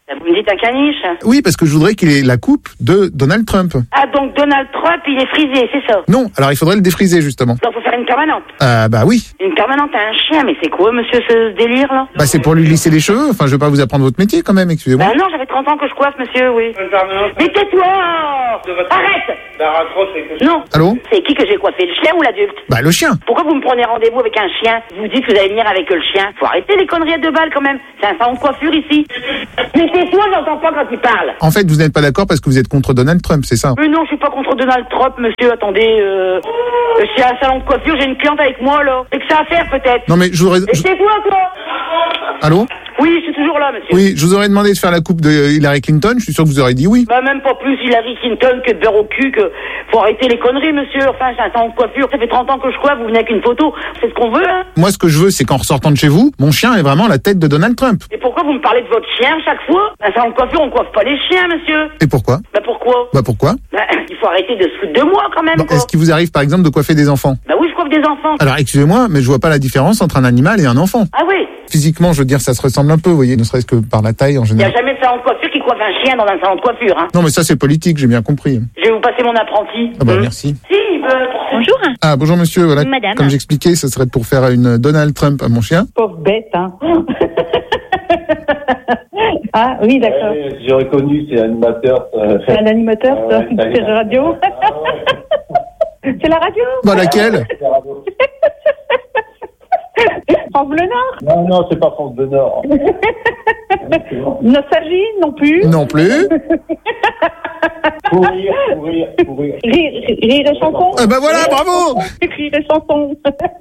[SPEAKER 10] Vous me dites un caniche?
[SPEAKER 4] Oui, parce que je voudrais qu'il ait la coupe de Donald Trump.
[SPEAKER 10] Ah, donc Donald Trump, il est frisé, c'est ça?
[SPEAKER 4] Non, alors il faudrait le défriser, justement.
[SPEAKER 10] Donc, faut faire une permanente.
[SPEAKER 4] Bah oui.
[SPEAKER 10] Une permanente à un chien, mais c'est quoi, monsieur, ce délire-là?
[SPEAKER 4] Bah c'est pour lui lisser les cheveux, enfin je vais pas vous apprendre votre métier quand même, excusez-moi.
[SPEAKER 10] Bah non, j'avais 30 ans que je coiffe, monsieur, oui. Mais tais-toi! Arrête! Non.
[SPEAKER 4] Allô?
[SPEAKER 10] C'est qui que j'ai coiffé, le chien ou l'adulte?
[SPEAKER 4] Bah le chien.
[SPEAKER 10] Pourquoi vous me prenez rendez-vous avec un chien? Vous dites que vous allez venir avec le chien. Faut arrêter les conneries à 2 balles quand même. C'est un salon de coiffure ici. Mais tais-toi, j'entends pas quand il parle.
[SPEAKER 4] En fait, vous n'êtes pas d'accord parce que vous êtes contre Donald Trump, c'est ça?
[SPEAKER 10] Mais non, je suis pas contre Donald Trump, monsieur. Attendez, c'est un salon de coiffure, j'ai une cliente avec moi, là. Et que ça à faire, peut-être.
[SPEAKER 4] Non mais je voudrais...
[SPEAKER 10] Et c'est quoi, toi?
[SPEAKER 4] Allô?
[SPEAKER 10] Oui, je suis toujours là, monsieur.
[SPEAKER 4] Oui, je vous aurais demandé de faire la coupe de Hillary Clinton, je suis sûr que vous aurez dit oui.
[SPEAKER 10] Bah, même pas plus Hillary Clinton que de beurre au cul, que faut arrêter les conneries, monsieur. Enfin, c'est un salon de coiffure. Ça fait 30 ans que je coiffe, vous venez avec une photo. C'est ce qu'on veut, hein.
[SPEAKER 4] Moi, ce que je veux, c'est qu'en ressortant de chez vous, mon chien est vraiment la tête de Donald Trump.
[SPEAKER 10] Et pourquoi vous me parlez de votre chien chaque fois? Un salon de coiffure, on coiffe pas les chiens, monsieur.
[SPEAKER 4] Et pourquoi?
[SPEAKER 10] Bah, pourquoi?
[SPEAKER 4] Bah pourquoi?
[SPEAKER 10] Bah, il faut arrêter de se foutre de moi, quand même,
[SPEAKER 4] Bon,
[SPEAKER 10] quoi.
[SPEAKER 4] est-ce qu'il vous arrive, par exemple, de coiffer des enfants?
[SPEAKER 10] Bah oui, je coiffe des enfants.
[SPEAKER 4] Alors, excusez-moi, mais je vois pas la différence entre un animal et un enfant.
[SPEAKER 10] Ah oui?
[SPEAKER 4] Physiquement, je veux dire, ça se ressemble un peu, vous voyez, ne serait-ce que par la taille en
[SPEAKER 10] Il n'y a
[SPEAKER 4] général.
[SPEAKER 10] jamais de salon de coiffure qui coiffe un chien dans un salon de coiffure, hein.
[SPEAKER 4] Non, mais ça, c'est politique, j'ai bien compris.
[SPEAKER 10] Je vais vous passer mon apprenti.
[SPEAKER 4] Ah bah, merci.
[SPEAKER 10] Si,
[SPEAKER 12] bonjour.
[SPEAKER 4] Ah, bonjour monsieur, voilà.
[SPEAKER 12] Madame.
[SPEAKER 4] Comme j'expliquais, ce serait pour faire une Donald Trump à mon chien.
[SPEAKER 2] Pauvre bête, hein. Ah, oui, d'accord.
[SPEAKER 13] J'ai reconnu, c'est animateur.
[SPEAKER 2] C'est un animateur, ça. C'est la radio. C'est la radio?
[SPEAKER 4] Bah, laquelle?
[SPEAKER 2] France Bleu Nord?
[SPEAKER 13] Non, c'est pas France Bleu Nord.
[SPEAKER 2] Nostalgie, non plus?
[SPEAKER 4] Non plus.
[SPEAKER 13] Courir.
[SPEAKER 2] Rire et chanson?
[SPEAKER 4] Ah bah voilà, bravo!
[SPEAKER 2] Rire et chanson.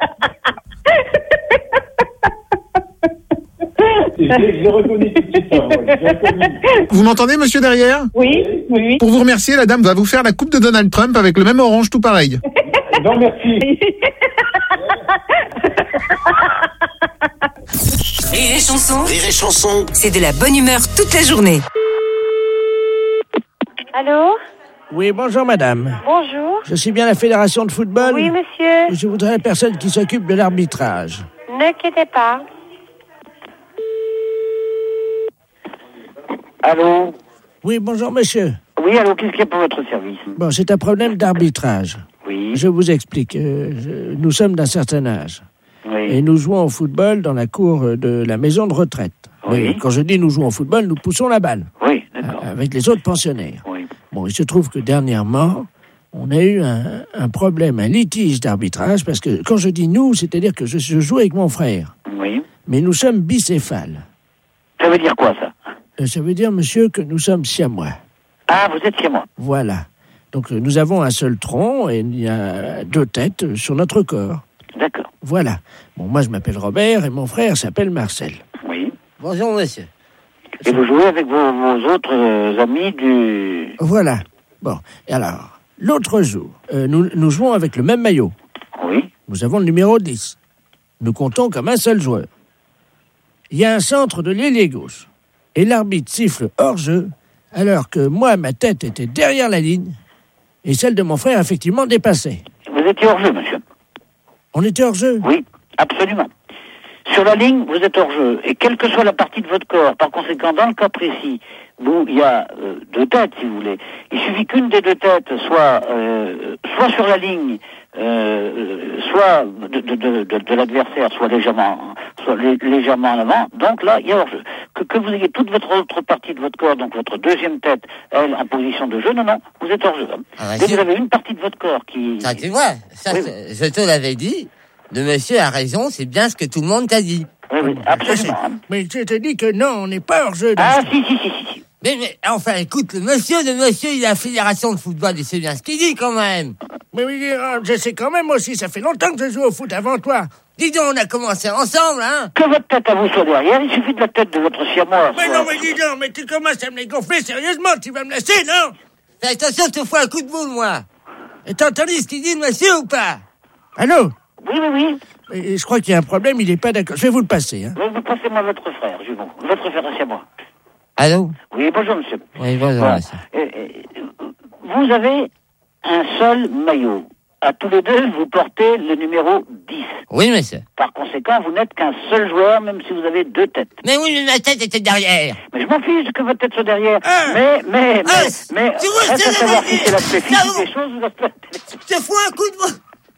[SPEAKER 13] J'ai reconnu tout de suite sa voix. J'ai reconnu.
[SPEAKER 4] Vous m'entendez, monsieur, derrière?
[SPEAKER 2] Oui, oui.
[SPEAKER 4] Pour vous remercier, la dame va vous faire la coupe de Donald Trump avec le même orange tout pareil.
[SPEAKER 13] Non, merci.
[SPEAKER 14] Rire et chanson.
[SPEAKER 7] Rire et chanson.
[SPEAKER 14] C'est de la bonne humeur toute la journée.
[SPEAKER 12] Allô?
[SPEAKER 6] Oui, bonjour madame.
[SPEAKER 12] Bonjour.
[SPEAKER 6] Je suis bien la fédération de football.
[SPEAKER 12] Oui, monsieur.
[SPEAKER 6] Je voudrais la personne qui s'occupe de l'arbitrage.
[SPEAKER 12] Ne quittez pas.
[SPEAKER 15] Allô?
[SPEAKER 6] Oui, bonjour monsieur.
[SPEAKER 15] Oui, allô, qu'est-ce qu'il y a pour votre service?
[SPEAKER 6] Bon, c'est un problème d'arbitrage.
[SPEAKER 15] Oui.
[SPEAKER 6] Je vous explique. Nous sommes d'un certain âge.
[SPEAKER 15] Oui.
[SPEAKER 6] Et nous jouons au football dans la cour de la maison de retraite.
[SPEAKER 15] Oui.
[SPEAKER 6] Mais quand je dis nous jouons au football, nous poussons la balle.
[SPEAKER 15] Oui, d'accord.
[SPEAKER 6] Avec les autres pensionnaires.
[SPEAKER 15] Oui.
[SPEAKER 6] Bon, il se trouve que dernièrement, on a eu un problème, un litige d'arbitrage, parce que quand je dis nous, c'est-à-dire que je joue avec mon frère.
[SPEAKER 15] Oui.
[SPEAKER 6] Mais nous sommes bicéphales.
[SPEAKER 15] Ça veut dire quoi, ça?
[SPEAKER 6] Ça veut dire, monsieur, que nous sommes siamois.
[SPEAKER 15] Ah, vous êtes siamois.
[SPEAKER 6] Voilà. Donc, nous avons un seul tronc et il y a 2 têtes sur notre corps.
[SPEAKER 15] D'accord.
[SPEAKER 6] Voilà. Bon, moi, je m'appelle Robert et mon frère s'appelle Marcel.
[SPEAKER 15] Oui.
[SPEAKER 6] Bonjour, monsieur.
[SPEAKER 15] Et vous jouez avec vos autres amis du...
[SPEAKER 6] Voilà. Bon. Et alors, l'autre jour, nous jouons avec le même maillot.
[SPEAKER 15] Oui.
[SPEAKER 6] Nous avons le numéro 10. Nous comptons comme un seul joueur. Il y a un centre de l'ailier gauche. Et l'arbitre siffle hors-jeu, alors que moi, ma tête était derrière la ligne, et celle de mon frère, effectivement, dépassait.
[SPEAKER 15] Vous étiez hors-jeu, monsieur?
[SPEAKER 6] On était hors-jeu?
[SPEAKER 15] Oui, absolument. Sur la ligne, vous êtes hors-jeu. Et quelle que soit la partie de votre corps, par conséquent, dans le cas précis, où il y a 2 têtes, si vous voulez, il suffit qu'une des 2 têtes soit sur la ligne, soit de l'adversaire, soit légèrement en avant. Donc là, il y a hors-jeu. Que vous ayez toute votre autre partie de votre corps, donc votre deuxième tête, elle, en position de jeu, non, vous êtes hors-jeu. Dès que vous avez une partie de votre corps qui...
[SPEAKER 16] Ça, tu vois, ça, oui. Je te l'avais dit, le monsieur a raison, c'est bien ce que tout le monde t'a dit.
[SPEAKER 15] Oui, absolument.
[SPEAKER 6] Mais je te dis que non, on n'est pas hors-jeu.
[SPEAKER 15] Ah, si.
[SPEAKER 16] Mais enfin, écoute, le monsieur, il a la fédération de football, il sait bien ce qu'il dit, quand même.
[SPEAKER 6] Mais oui, je sais quand même aussi, ça fait longtemps que je joue au foot avant toi.
[SPEAKER 16] Dis donc, on a commencé ensemble, hein.
[SPEAKER 15] Que votre tête à vous soit derrière, il suffit de la tête de votre siamois.
[SPEAKER 6] Mais non, mais dis donc, mais tu commences à me les gonfler sérieusement, tu vas me laisser, non?
[SPEAKER 16] Fais attention, je te fous un coup de boule, moi.
[SPEAKER 6] Et t'as entendu ce qu'il dit, le monsieur, ou pas? Allô?
[SPEAKER 15] Oui.
[SPEAKER 6] Et je crois qu'il y a un problème, il n'est pas d'accord. Je vais vous le passer, hein.
[SPEAKER 15] Vous passez-moi votre frère, votre frère à siamois.
[SPEAKER 16] Allô?
[SPEAKER 15] Oui, bonjour, monsieur.
[SPEAKER 16] Oui, bonjour, monsieur.
[SPEAKER 15] Vous avez un seul maillot. à tous les deux, vous portez le numéro 10.
[SPEAKER 16] Oui, monsieur.
[SPEAKER 15] Par conséquent, vous n'êtes qu'un seul joueur, même si vous avez 2 têtes.
[SPEAKER 16] Mais oui, mais ma tête était derrière.
[SPEAKER 15] Mais je m'en fiche que votre tête soit derrière. Mais, reste à savoir si c'est l'aspect physique des choses ou l'aspect...
[SPEAKER 16] Je te fous un coup de bout.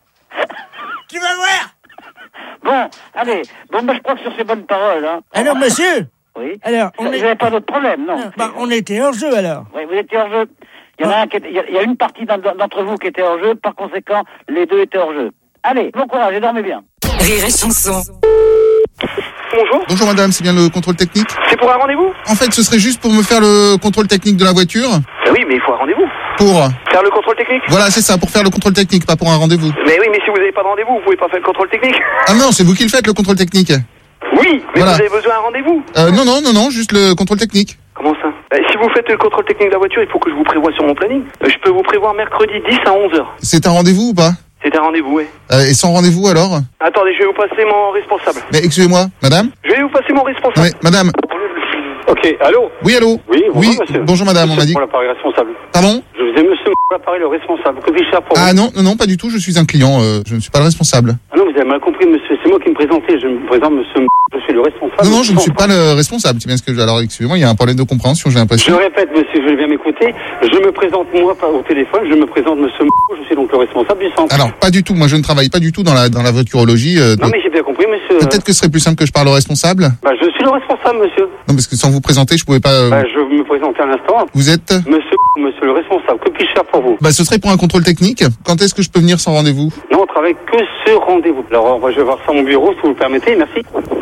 [SPEAKER 16] Tu vas voir.
[SPEAKER 15] Bon, allez. Bon, je crois que sur ces bonnes paroles, hein.
[SPEAKER 6] Alors, monsieur.
[SPEAKER 15] Oui.
[SPEAKER 6] Alors,
[SPEAKER 15] vous n'avez pas d'autre problème, non?
[SPEAKER 6] On était hors jeu, alors.
[SPEAKER 15] Oui, vous étiez hors jeu. Il y a une partie d'entre vous qui était hors jeu, par conséquent, les deux étaient hors jeu. Allez, bon courage et dormez bien.
[SPEAKER 14] Rire et chanson.
[SPEAKER 4] Bonjour. Bonjour madame, c'est bien le contrôle technique?
[SPEAKER 9] C'est pour un rendez-vous?
[SPEAKER 4] En fait, ce serait juste pour me faire le contrôle technique de la voiture.
[SPEAKER 9] Oui, mais il faut un rendez-vous.
[SPEAKER 4] Pour
[SPEAKER 9] faire le contrôle technique?
[SPEAKER 4] Voilà, c'est ça, pour faire le contrôle technique, pas pour un rendez-vous.
[SPEAKER 9] Mais oui, mais si vous n'avez pas de rendez-vous, vous pouvez pas faire le contrôle technique.
[SPEAKER 4] Ah non, c'est vous qui le faites, le contrôle technique.
[SPEAKER 9] Oui, mais
[SPEAKER 4] voilà.
[SPEAKER 9] Vous avez besoin d'un rendez-vous?
[SPEAKER 4] Non, juste le contrôle technique.
[SPEAKER 9] Comment ça? Si vous faites le contrôle technique de la voiture, il faut que je vous prévoie sur mon planning. Je peux vous prévoir mercredi 10 à 11h.
[SPEAKER 4] C'est un rendez-vous ou pas?
[SPEAKER 9] C'est un rendez-vous, oui.
[SPEAKER 4] Et sans rendez-vous alors?
[SPEAKER 9] Attendez, je vais vous passer mon responsable.
[SPEAKER 4] Mais excusez-moi, madame?
[SPEAKER 9] Je vais vous passer mon responsable.
[SPEAKER 4] Non, mais madame.
[SPEAKER 17] Ok, allô?
[SPEAKER 4] Oui, allô?
[SPEAKER 17] Oui, bonjour monsieur.
[SPEAKER 4] Bonjour madame, on m'a dit.
[SPEAKER 17] Pour l'appareil responsable.
[SPEAKER 4] Pardon?
[SPEAKER 17] Je disais monsieur l'appareil le responsable. Que puis-je faire pour vous?
[SPEAKER 4] Ah non, pas du tout, je suis un client, je ne suis pas le responsable.
[SPEAKER 17] Ah non, vous avez mal compris monsieur, c'est moi qui me présentais, je me présente monsieur je suis le responsable.
[SPEAKER 4] Non, je ne suis pas le responsable, c'est bien ce que alors excusez-moi, il y a un problème de compréhension, j'ai l'impression.
[SPEAKER 17] Je répète monsieur, je vais bien m'écouter, je me présente moi au téléphone, je me présente monsieur je suis donc le responsable du centre.
[SPEAKER 4] Alors, pas du tout, moi je ne travaille pas du tout dans la voiturologie.
[SPEAKER 17] Non mais j'ai bien compris monsieur.
[SPEAKER 4] Peut-être que ce serait plus simple que je parle au responsable.
[SPEAKER 17] Bah je suis le responsable monsieur.
[SPEAKER 4] Non, parce que sans vous présenter, je pouvais pas...
[SPEAKER 17] Bah je me présente à l'instant.
[SPEAKER 4] Vous êtes
[SPEAKER 17] Monsieur le responsable, que puis-je faire pour vous?
[SPEAKER 4] Bah ce serait pour un contrôle technique. Quand est-ce que je peux venir sans rendez-vous?
[SPEAKER 17] Non, on travaille que ce rendez-vous. Alors je vais voir ça à mon bureau si vous le permettez, merci.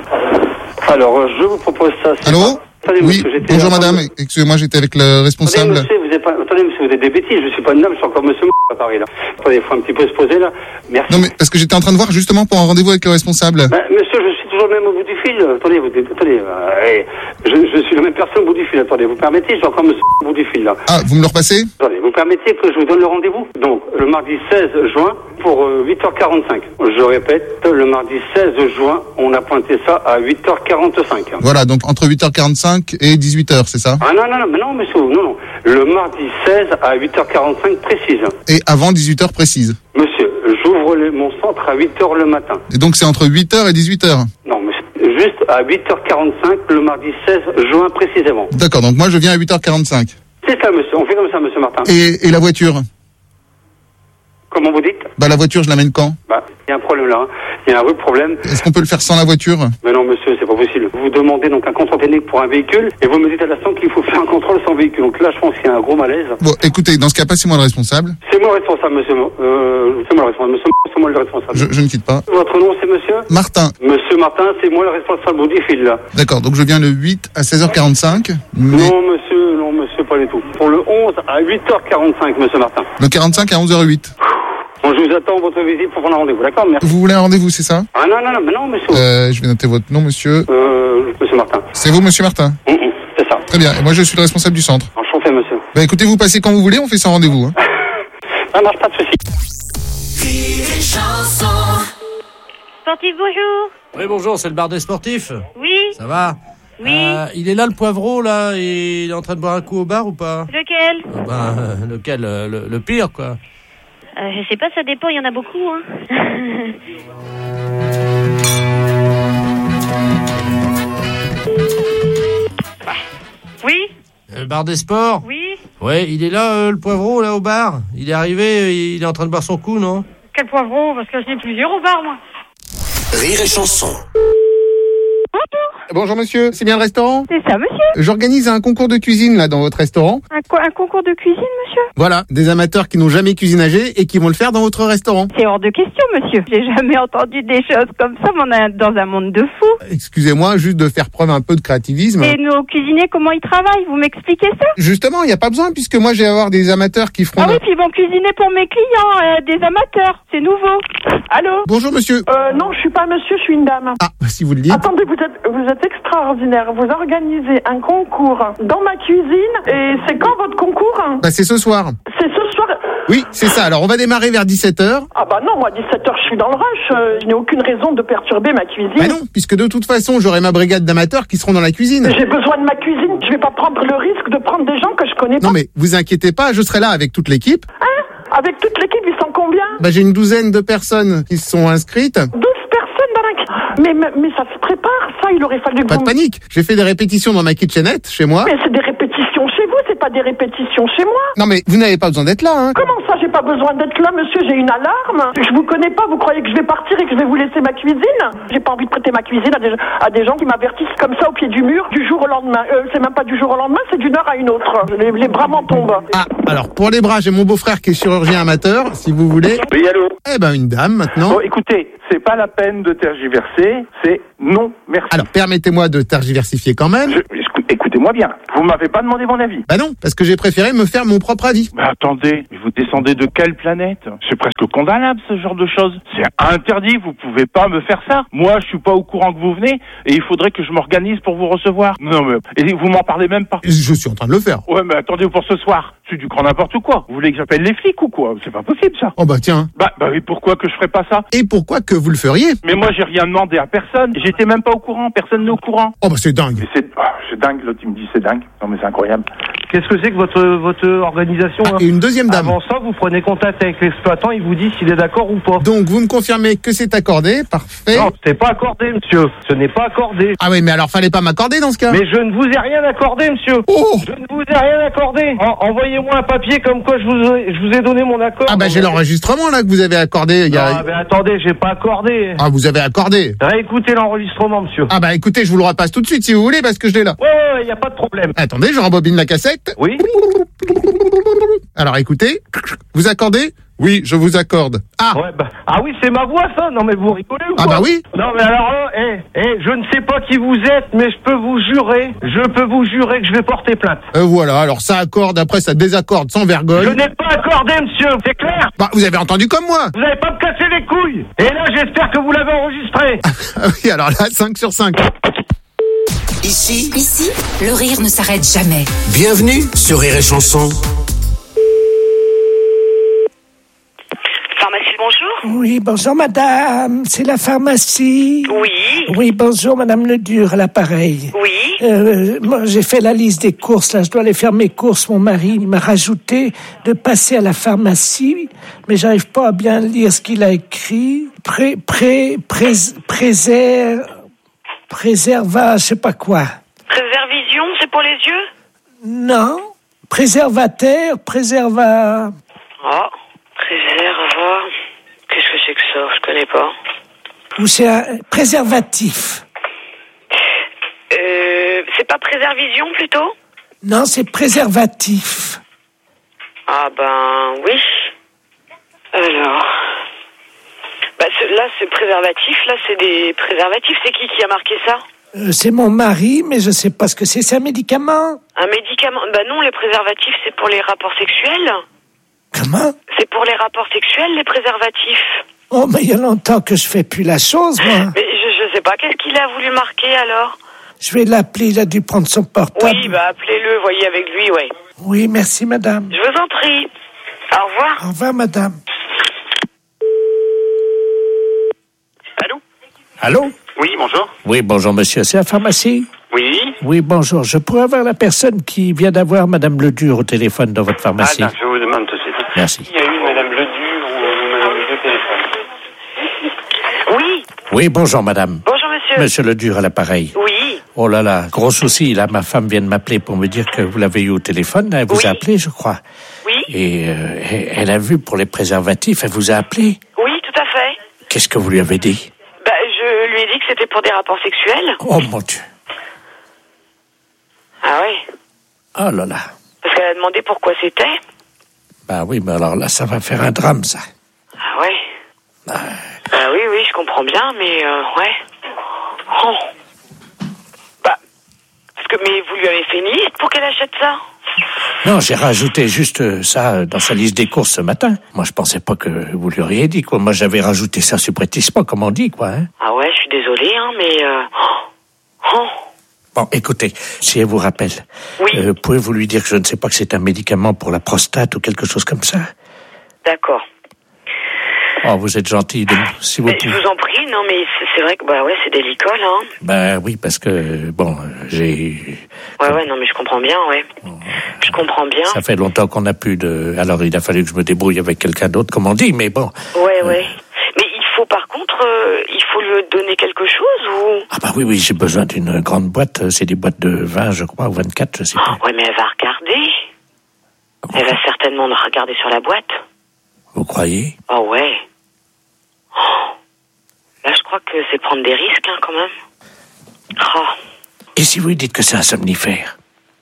[SPEAKER 17] Alors je vous propose ça.
[SPEAKER 4] Allô?
[SPEAKER 17] Attendez,
[SPEAKER 4] oui,
[SPEAKER 17] monsieur,
[SPEAKER 4] bonjour madame, excusez-moi, j'étais avec le responsable.
[SPEAKER 17] Attendez monsieur, vous êtes des bêtises, je suis pas une dame, je suis encore monsieur à Paris là. Attendez, il faut un petit peu se poser là. Merci.
[SPEAKER 4] Non mais parce que j'étais en train de voir justement pour un rendez-vous avec le responsable.
[SPEAKER 17] Bah, monsieur, je suis toujours le même au bout du fil. Attendez, je suis la même personne au bout du fil. Attendez, vous permettez, j'ai encore monsieur au bout du fil là.
[SPEAKER 4] Ah, vous me le repassez?
[SPEAKER 17] Attendez, vous permettez que je vous donne le rendez-vous? Donc, le mardi 16 juin pour 8h45. Je répète, le mardi 16 juin, on a pointé ça à 8h45.
[SPEAKER 4] Voilà, donc entre 8h45 et 18h, c'est ça?
[SPEAKER 17] Ah non, monsieur, non. Le mardi 16 à 8h45 précise.
[SPEAKER 4] Et avant 18h précise?
[SPEAKER 17] Monsieur, j'ouvre mon centre à 8h le matin.
[SPEAKER 4] Et donc c'est entre 8h et 18h?
[SPEAKER 17] Non, monsieur, juste à 8h45 le mardi 16 juin précisément.
[SPEAKER 4] D'accord, donc moi je viens à 8h45.
[SPEAKER 17] C'est ça, monsieur, on fait comme ça, monsieur Martin.
[SPEAKER 4] Et la voiture?
[SPEAKER 17] Comment vous dites?
[SPEAKER 4] Bah la voiture, je l'amène quand?
[SPEAKER 17] Bah, il y a un problème là, il y a un vrai problème.
[SPEAKER 4] Est-ce qu'on peut le faire sans la voiture?
[SPEAKER 17] Mais non monsieur, c'est pas possible. Vous demandez donc un contrôle technique pour un véhicule et vous me dites à l'instant qu'il faut faire un contrôle sans véhicule. Donc là je pense qu'il y a un gros malaise.
[SPEAKER 4] Bon, écoutez, dans ce cas, passez-moi le responsable.
[SPEAKER 17] C'est moi le responsable monsieur, c'est moi le responsable, monsieur, c'est moi le responsable.
[SPEAKER 4] Je ne quitte pas.
[SPEAKER 17] Votre nom c'est monsieur?
[SPEAKER 4] Martin.
[SPEAKER 17] Monsieur Martin, c'est moi le responsable au bout du fil là.
[SPEAKER 4] D'accord, donc je viens le 8 à 16h45. Mais...
[SPEAKER 17] Non monsieur, pas du tout. Pour le 11 à 8h45 monsieur Martin.
[SPEAKER 4] Le 45 à 11h08.
[SPEAKER 17] Bon, je vous attends votre visite pour prendre un rendez-vous, d'accord? Merci.
[SPEAKER 4] Vous voulez un rendez-vous, c'est ça?
[SPEAKER 17] Ah non, monsieur.
[SPEAKER 4] Je vais noter votre nom, monsieur.
[SPEAKER 17] Monsieur Martin.
[SPEAKER 4] C'est vous, monsieur Martin?
[SPEAKER 17] C'est ça.
[SPEAKER 4] Très bien, et moi je suis le responsable du centre.
[SPEAKER 17] Enchanté, monsieur.
[SPEAKER 4] Bah écoutez, vous passez quand vous voulez, on fait sans rendez-vous. Hein.
[SPEAKER 17] Ça marche, pas de soucis.
[SPEAKER 12] Sportif, bonjour.
[SPEAKER 6] Oui, bonjour, c'est le bar des sportifs?
[SPEAKER 12] Oui.
[SPEAKER 6] Ça va?
[SPEAKER 12] Oui.
[SPEAKER 6] Il est là, le poivreau, là, et il est en train de boire un coup au bar ou pas?
[SPEAKER 12] Lequel?
[SPEAKER 6] Lequel? Le pire, quoi.
[SPEAKER 12] Je sais pas, ça dépend, il y en a beaucoup, hein. Oui?
[SPEAKER 6] Le bar des sports?
[SPEAKER 12] Oui?
[SPEAKER 6] Ouais, il est là, le poivreau, là, au bar. Il est arrivé, il est en train de boire son coup, non?
[SPEAKER 5] Quel poivreau? Parce que je n'ai plusieurs au bar, moi.
[SPEAKER 7] Rire et chanson.
[SPEAKER 4] Bonjour monsieur, c'est bien le restaurant?
[SPEAKER 18] C'est ça, monsieur.
[SPEAKER 4] J'organise un concours de cuisine là dans votre restaurant.
[SPEAKER 18] Un concours de cuisine, monsieur?
[SPEAKER 4] Voilà, des amateurs qui n'ont jamais cuisinagé et qui vont le faire dans votre restaurant.
[SPEAKER 18] C'est hors de question, monsieur. J'ai jamais entendu des choses comme ça, mais on est dans un monde de fous.
[SPEAKER 4] Excusez-moi, juste de faire preuve un peu de créativisme.
[SPEAKER 18] Et nos cuisiniers, comment ils travaillent? Vous m'expliquez ça?
[SPEAKER 4] Justement, il n'y a pas besoin puisque moi je vais avoir des amateurs qui feront...
[SPEAKER 18] Ah oui, puis ils vont cuisiner pour mes clients, des amateurs. C'est nouveau. Allô?
[SPEAKER 4] Bonjour monsieur.
[SPEAKER 19] Non, je suis pas monsieur, je suis une dame.
[SPEAKER 4] Ah, si vous le dites.
[SPEAKER 19] Attendez, vous êtes extraordinaire. Vous organisez un concours dans ma cuisine et c'est quand votre concours?
[SPEAKER 4] Bah c'est ce soir.
[SPEAKER 19] C'est ce soir?
[SPEAKER 4] Oui, c'est ça. Alors on va démarrer vers 17h.
[SPEAKER 19] Ah bah non, moi 17h je suis dans le rush. Je n'ai aucune raison de perturber ma cuisine.
[SPEAKER 4] Bah non, puisque de toute façon j'aurai ma brigade d'amateurs qui seront dans la cuisine.
[SPEAKER 19] J'ai besoin de ma cuisine. Je vais pas prendre le risque de prendre des gens que je connais pas.
[SPEAKER 4] Non mais vous inquiétez pas, je serai là avec toute l'équipe.
[SPEAKER 19] Hein? Avec toute l'équipe, ils sont combien?
[SPEAKER 4] Bah, j'ai une douzaine de personnes qui se sont inscrites.
[SPEAKER 19] 12 personnes dans la... Mais ça se prépare, ça, il aurait fallu que
[SPEAKER 4] Pas de panique. J'ai fait des répétitions dans ma kitchenette, chez moi.
[SPEAKER 19] Mais c'est des répétitions chez vous, c'est pas des répétitions chez moi.
[SPEAKER 4] Non mais vous n'avez pas besoin d'être là, hein.
[SPEAKER 19] Comment ça, j'ai pas besoin d'être là, monsieur, j'ai une alarme. Je vous connais pas, vous croyez que je vais partir et que je vais vous laisser ma cuisine? J'ai pas envie de prêter ma cuisine à des gens qui m'avertissent comme ça au pied du mur, du jour au lendemain. C'est même pas du jour au lendemain, c'est d'une heure à une autre. Les bras m'en tombent.
[SPEAKER 4] Ah, alors pour les bras, j'ai mon beau-frère qui est chirurgien amateur, si vous voulez.
[SPEAKER 9] Oui, allô?
[SPEAKER 4] Eh ben une dame maintenant.
[SPEAKER 9] Bon, écoutez, c'est pas la peine de tergiverser, c'est non, merci.
[SPEAKER 4] Alors permettez-moi de tergiversifier quand même.
[SPEAKER 9] Écoutez-moi bien, vous m'avez pas demandé mon avis.
[SPEAKER 4] Bah non, parce que j'ai préféré me faire mon propre avis.
[SPEAKER 9] Mais attendez, vous descendez de quelle planète? C'est presque condamnable ce genre de choses. C'est interdit, vous pouvez pas me faire ça. Moi, je suis pas au courant que vous venez et il faudrait que je m'organise pour vous recevoir. Non mais, et vous m'en parlez même pas.
[SPEAKER 4] Je suis en train de le faire.
[SPEAKER 9] Ouais, mais attendez pour ce soir. C'est du grand n'importe quoi. Vous voulez que j'appelle les flics ou quoi? C'est pas possible ça.
[SPEAKER 4] Oh bah tiens.
[SPEAKER 9] Bah oui, pourquoi que je ferais pas ça?
[SPEAKER 4] Et pourquoi que vous le feriez?
[SPEAKER 9] Mais moi, j'ai rien demandé à personne. J'étais même pas au courant. Personne n'est au courant.
[SPEAKER 4] Oh bah c'est dingue.
[SPEAKER 9] Mais c'est dingue. L'autre il me dit c'est dingue. Non mais c'est incroyable. Qu'est-ce que c'est que votre organisation?
[SPEAKER 4] Et une deuxième dame.
[SPEAKER 9] Avant ça, vous prenez contact avec l'exploitant, il vous dit s'il est d'accord ou pas.
[SPEAKER 4] Donc vous me confirmez que c'est accordé, parfait.
[SPEAKER 9] Non, c'est pas accordé, monsieur. Ce n'est pas accordé.
[SPEAKER 4] Ah oui, mais alors fallait pas m'accorder dans ce cas.
[SPEAKER 9] Mais je ne vous ai rien accordé, monsieur.
[SPEAKER 4] Oh.
[SPEAKER 9] Je ne vous ai rien accordé. Envoyez-moi un papier comme quoi je vous ai donné mon accord.
[SPEAKER 4] Ah bah j'ai l'enregistrement là que vous avez accordé.
[SPEAKER 9] Non, mais attendez, j'ai pas accordé.
[SPEAKER 4] Ah vous avez accordé.
[SPEAKER 9] Réécoutez l'enregistrement, monsieur.
[SPEAKER 4] Ah bah écoutez, je vous le repasse tout de suite si vous voulez parce que je l'ai là.
[SPEAKER 9] Ouais, y a pas de problème.
[SPEAKER 4] Attendez, je rembobine la cassette.
[SPEAKER 9] Oui.
[SPEAKER 4] Alors écoutez, vous accordez? Oui, je vous accorde. Ah.
[SPEAKER 9] Ouais, ah oui, c'est ma voix ça. Non mais vous rigolez ou quoi?
[SPEAKER 4] Ah bah oui.
[SPEAKER 9] Non mais alors là, je ne sais pas qui vous êtes, mais je peux vous jurer que je vais porter plainte.
[SPEAKER 4] Voilà, alors ça accorde, après ça désaccorde sans vergogne.
[SPEAKER 9] Je n'ai pas accordé, monsieur, c'est clair?
[SPEAKER 4] Bah vous avez entendu comme moi.
[SPEAKER 9] Vous n'allez pas me casser les couilles. Et là, j'espère que vous l'avez enregistré.
[SPEAKER 4] Ah oui, alors là, 5 sur 5.
[SPEAKER 7] Ici,
[SPEAKER 14] le rire ne s'arrête jamais.
[SPEAKER 7] Bienvenue sur Rire et Chanson.
[SPEAKER 12] Pharmacie, bonjour.
[SPEAKER 6] Oui, bonjour madame, c'est la pharmacie.
[SPEAKER 12] Oui.
[SPEAKER 6] Oui, bonjour madame Ledur à l'appareil.
[SPEAKER 12] Oui.
[SPEAKER 6] Moi j'ai fait la liste des courses, là je dois aller faire mes courses. Mon mari il m'a rajouté de passer à la pharmacie, mais j'arrive pas à bien lire ce qu'il a écrit. Préserva, je sais pas quoi.
[SPEAKER 12] Préservision, c'est pour les yeux?
[SPEAKER 6] Non. Préservateur, préserva...
[SPEAKER 12] Oh, préserva... Qu'est-ce que c'est que ça? Je connais pas.
[SPEAKER 6] Ou c'est un préservatif.
[SPEAKER 12] C'est pas préservision, plutôt?
[SPEAKER 6] Non, c'est préservatif.
[SPEAKER 12] Ah ben, oui. Alors... là, c'est préservatif, là, c'est des préservatifs. C'est qui a marqué ça?
[SPEAKER 6] C'est mon mari, mais je sais pas ce que c'est. C'est un médicament?
[SPEAKER 12] Un médicament? Bah non, les préservatifs, c'est pour les rapports sexuels.
[SPEAKER 6] Comment?
[SPEAKER 12] C'est pour les rapports sexuels, les préservatifs.
[SPEAKER 6] Oh, mais il y a longtemps que je fais plus la chose, moi.
[SPEAKER 12] Mais je sais pas, qu'est-ce qu'il a voulu marquer, alors?
[SPEAKER 6] Je vais l'appeler, il a dû prendre son portable.
[SPEAKER 12] Oui, bah appelez-le, voyez avec lui, ouais.
[SPEAKER 6] Oui, merci, madame.
[SPEAKER 12] Je vous en prie. Au revoir.
[SPEAKER 6] Au revoir, madame. Allô?
[SPEAKER 8] Oui, bonjour.
[SPEAKER 6] Oui, bonjour, monsieur. C'est la pharmacie?
[SPEAKER 8] Oui.
[SPEAKER 6] Oui, bonjour. Je pourrais avoir la personne qui vient d'avoir madame Ledur au téléphone dans votre pharmacie?
[SPEAKER 8] Ah, je vous demande tout de suite.
[SPEAKER 6] Merci.
[SPEAKER 8] Il y a eu madame Ledur ou madame Ledur au téléphone?
[SPEAKER 12] Oui.
[SPEAKER 6] Oui, bonjour, madame.
[SPEAKER 12] Bonjour, monsieur.
[SPEAKER 6] Monsieur Ledur à l'appareil.
[SPEAKER 12] Oui.
[SPEAKER 6] Oh là là, gros souci. Là, ma femme vient de m'appeler pour me dire que vous l'avez eu au téléphone. Elle vous a appelé, je crois.
[SPEAKER 12] Oui.
[SPEAKER 6] Et elle a vu pour les préservatifs. Elle vous a appelé?
[SPEAKER 12] Oui, tout à fait.
[SPEAKER 6] Qu'est-ce que vous lui avez dit?
[SPEAKER 12] Bah, je lui ai dit que c'était pour des rapports sexuels.
[SPEAKER 6] Oh, mon Dieu.
[SPEAKER 12] Ah oui.
[SPEAKER 6] Oh là là.
[SPEAKER 12] Parce qu'elle a demandé pourquoi c'était.
[SPEAKER 6] Bah oui, mais alors là, ça va faire un drame, ça.
[SPEAKER 12] Ah ouais. Bah oui, je comprends bien, mais ouais. Oh. Bah, mais vous lui avez fait une liste pour qu'elle achète ça?
[SPEAKER 6] Non, j'ai rajouté juste ça dans sa liste des courses ce matin. Moi, je pensais pas que vous lui auriez dit, quoi. Moi, j'avais rajouté ça subrepticement, comme on dit, quoi. Hein.
[SPEAKER 12] Ah ouais, je suis désolée, hein, mais... Oh.
[SPEAKER 6] Bon, écoutez, si elle vous rappelle, pouvez-vous lui dire que je ne sais pas que c'est un médicament pour la prostate ou quelque chose comme ça?
[SPEAKER 12] D'accord.
[SPEAKER 6] Oh
[SPEAKER 1] Oh, vous êtes gentil, si vous
[SPEAKER 12] Je vous en prie, non, mais c'est vrai que, bah ouais, c'est délicat, là. Hein.
[SPEAKER 1] Ben oui, parce que, bon, j'ai...
[SPEAKER 12] Ouais, non, mais je comprends bien, ouais. Je comprends bien.
[SPEAKER 1] Ça fait longtemps qu'on n'a plus de... Alors, il a fallu que je me débrouille avec quelqu'un d'autre, comme on dit, mais bon.
[SPEAKER 12] Ouais. Mais il faut, par contre, il faut lui donner quelque chose, ou...
[SPEAKER 1] Ah bah oui, j'ai besoin d'une grande boîte. C'est des boîtes de 20, je crois, ou 24, je sais pas.
[SPEAKER 12] Ouais, mais elle va regarder. Elle va certainement regarder sur la boîte.
[SPEAKER 1] Vous croyez?
[SPEAKER 12] Ah ouais. Là, je crois que c'est prendre des risques, hein, quand même. Oh.
[SPEAKER 1] Et si vous lui dites que c'est un somnifère?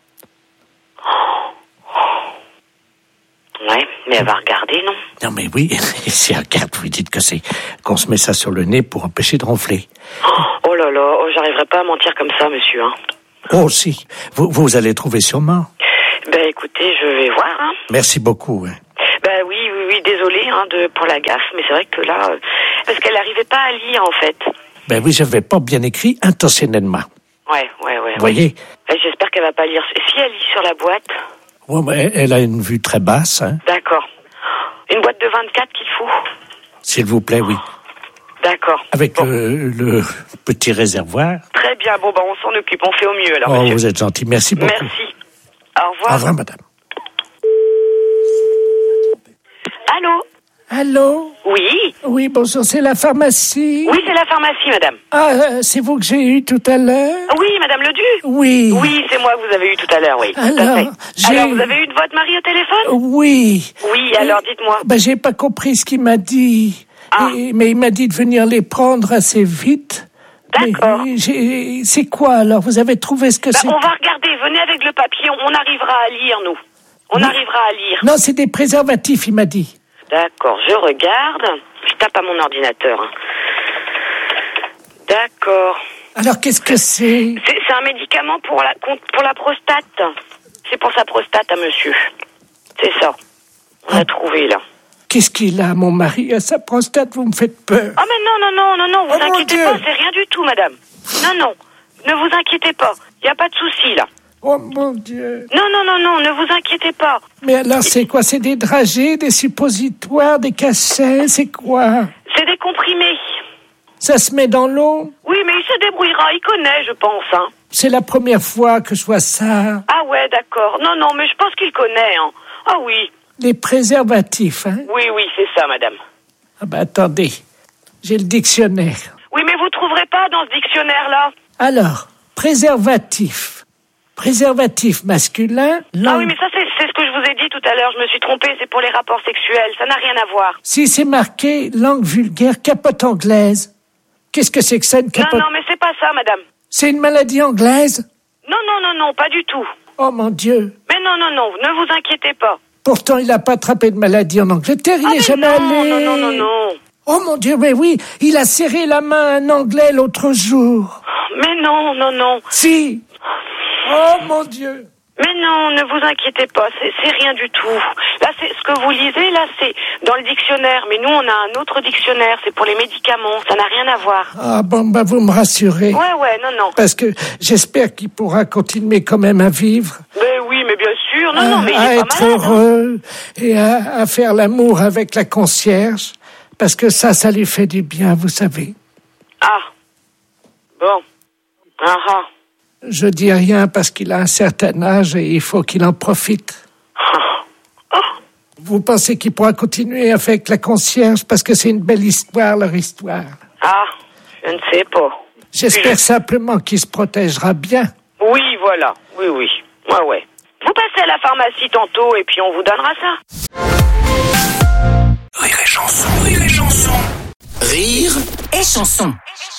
[SPEAKER 12] Ouais, mais elle va regarder, non?
[SPEAKER 1] Non, mais oui, si elle regarde, vous lui dites que c'est qu'on se met ça sur le nez pour empêcher de ronfler.
[SPEAKER 12] Oh là là, j'arriverai pas à mentir comme ça, monsieur, hein.
[SPEAKER 1] Oh, si. Vous allez trouver sûrement.
[SPEAKER 12] Ben, écoutez, je vais voir, hein.
[SPEAKER 1] Merci beaucoup, hein.
[SPEAKER 12] Ben oui, désolé, hein, pour la gaffe, mais c'est vrai que là, parce qu'elle n'arrivait pas à lire, en fait.
[SPEAKER 1] Ben oui, j'avais pas bien écrit intentionnellement.
[SPEAKER 12] Ouais.
[SPEAKER 1] Vous voyez?
[SPEAKER 12] J'espère qu'elle va pas lire. Si elle lit sur la boîte...
[SPEAKER 1] Ouais, mais elle a une vue très basse, hein.
[SPEAKER 12] D'accord. Une boîte de 24 qu'il faut?
[SPEAKER 1] S'il vous plaît, oui.
[SPEAKER 12] D'accord.
[SPEAKER 1] Avec le petit réservoir.
[SPEAKER 12] Très bien, bon, on s'en occupe, on fait au mieux, alors, monsieur.
[SPEAKER 1] Vous êtes gentil, merci beaucoup.
[SPEAKER 12] Merci. Au revoir.
[SPEAKER 1] Au revoir, madame.
[SPEAKER 12] Allô? Oui?
[SPEAKER 6] Oui, bonjour, c'est la pharmacie.
[SPEAKER 12] Oui, c'est la pharmacie, madame.
[SPEAKER 6] Ah, c'est vous que j'ai eu tout à l'heure?
[SPEAKER 12] Oui, madame Ledu?
[SPEAKER 6] Oui.
[SPEAKER 12] Oui, c'est moi que vous avez eu tout à l'heure, oui.
[SPEAKER 6] Alors,
[SPEAKER 12] vous avez eu de votre mari au téléphone?
[SPEAKER 6] Oui.
[SPEAKER 12] Oui, alors dites-moi.
[SPEAKER 6] J'ai pas compris ce qu'il m'a dit.
[SPEAKER 12] Ah.
[SPEAKER 6] Mais il m'a dit de venir les prendre assez vite.
[SPEAKER 12] D'accord.
[SPEAKER 6] C'est quoi alors? Vous avez trouvé ce que c'est?
[SPEAKER 12] On va regarder, venez avec le papier, on arrivera à lire, nous. On arrivera à lire.
[SPEAKER 6] Non, c'est des préservatifs, il m'a dit.
[SPEAKER 12] D'accord, je regarde. Je tape à mon ordinateur. Hein. D'accord.
[SPEAKER 6] Alors, qu'est-ce que c'est?
[SPEAKER 12] C'est un médicament pour la prostate. C'est pour sa prostate à monsieur. C'est ça. On a trouvé, là.
[SPEAKER 6] Qu'est-ce qu'il a, mon mari, à sa prostate? Vous me faites peur.
[SPEAKER 12] Ah, mais non, vous inquiétez pas, c'est rien du tout, madame. Non, ne vous inquiétez pas. Il n'y a pas de souci, là.
[SPEAKER 6] Oh, mon Dieu.
[SPEAKER 12] Non, ne vous inquiétez pas.
[SPEAKER 6] Mais alors, c'est quoi? C'est des dragées, des suppositoires, des cachets, c'est quoi?
[SPEAKER 12] C'est des comprimés.
[SPEAKER 6] Ça se met dans l'eau?
[SPEAKER 12] Oui, mais il se débrouillera, il connaît, je pense, hein.
[SPEAKER 6] C'est la première fois que je vois ça.
[SPEAKER 12] Ah ouais, d'accord. Non, mais je pense qu'il connaît, hein. Ah oui.
[SPEAKER 6] Les préservatifs, hein?
[SPEAKER 12] Oui, c'est ça, madame.
[SPEAKER 6] Ah attendez, j'ai le dictionnaire.
[SPEAKER 12] Oui, mais vous trouverez pas dans ce dictionnaire-là.
[SPEAKER 6] Alors, préservatif. Préservatif masculin.
[SPEAKER 12] Ah oui, mais ça, c'est ce que je vous ai dit tout à l'heure. Je me suis trompée, c'est pour les rapports sexuels. Ça n'a rien à voir.
[SPEAKER 6] Si c'est marqué langue vulgaire, capote anglaise. Qu'est-ce que c'est que ça, une capote?
[SPEAKER 12] Non, mais c'est pas ça, madame.
[SPEAKER 6] C'est une maladie anglaise?
[SPEAKER 12] Non, pas du tout.
[SPEAKER 6] Oh mon Dieu.
[SPEAKER 12] Mais non, ne vous inquiétez pas.
[SPEAKER 6] Pourtant, il n'a pas attrapé de maladie en Angleterre, il n'est jamais allé.
[SPEAKER 12] Non.
[SPEAKER 6] Oh mon Dieu, mais oui, il a serré la main à un Anglais l'autre jour.
[SPEAKER 12] Mais non.
[SPEAKER 6] Si. Oh mon Dieu.
[SPEAKER 12] Mais non, ne vous inquiétez pas, c'est rien du tout. Là, c'est ce que vous lisez, là, c'est dans le dictionnaire. Mais nous, on a un autre dictionnaire, c'est pour les médicaments. Ça n'a rien à voir.
[SPEAKER 6] Ah bon, vous me rassurez.
[SPEAKER 12] Ouais, non.
[SPEAKER 6] Parce que j'espère qu'il pourra continuer quand même à vivre.
[SPEAKER 12] Mais oui, mais bien sûr. Non, mais il est pas malade.
[SPEAKER 6] À être heureux et à faire l'amour avec la concierge. Parce que ça lui fait du bien, vous savez.
[SPEAKER 12] Ah. Bon. Ah.
[SPEAKER 6] Je dis rien parce qu'il a un certain âge et il faut qu'il en profite. Vous pensez qu'il pourra continuer avec la concierge parce que c'est une belle histoire, leur histoire?
[SPEAKER 12] Ah, je ne sais pas.
[SPEAKER 6] J'espère simplement qu'il se protégera bien.
[SPEAKER 12] Oui, voilà. Oui. Ouais. Vous passez à la pharmacie tantôt et puis on vous donnera ça.
[SPEAKER 7] Rire et chanson. Rire
[SPEAKER 14] et chanson.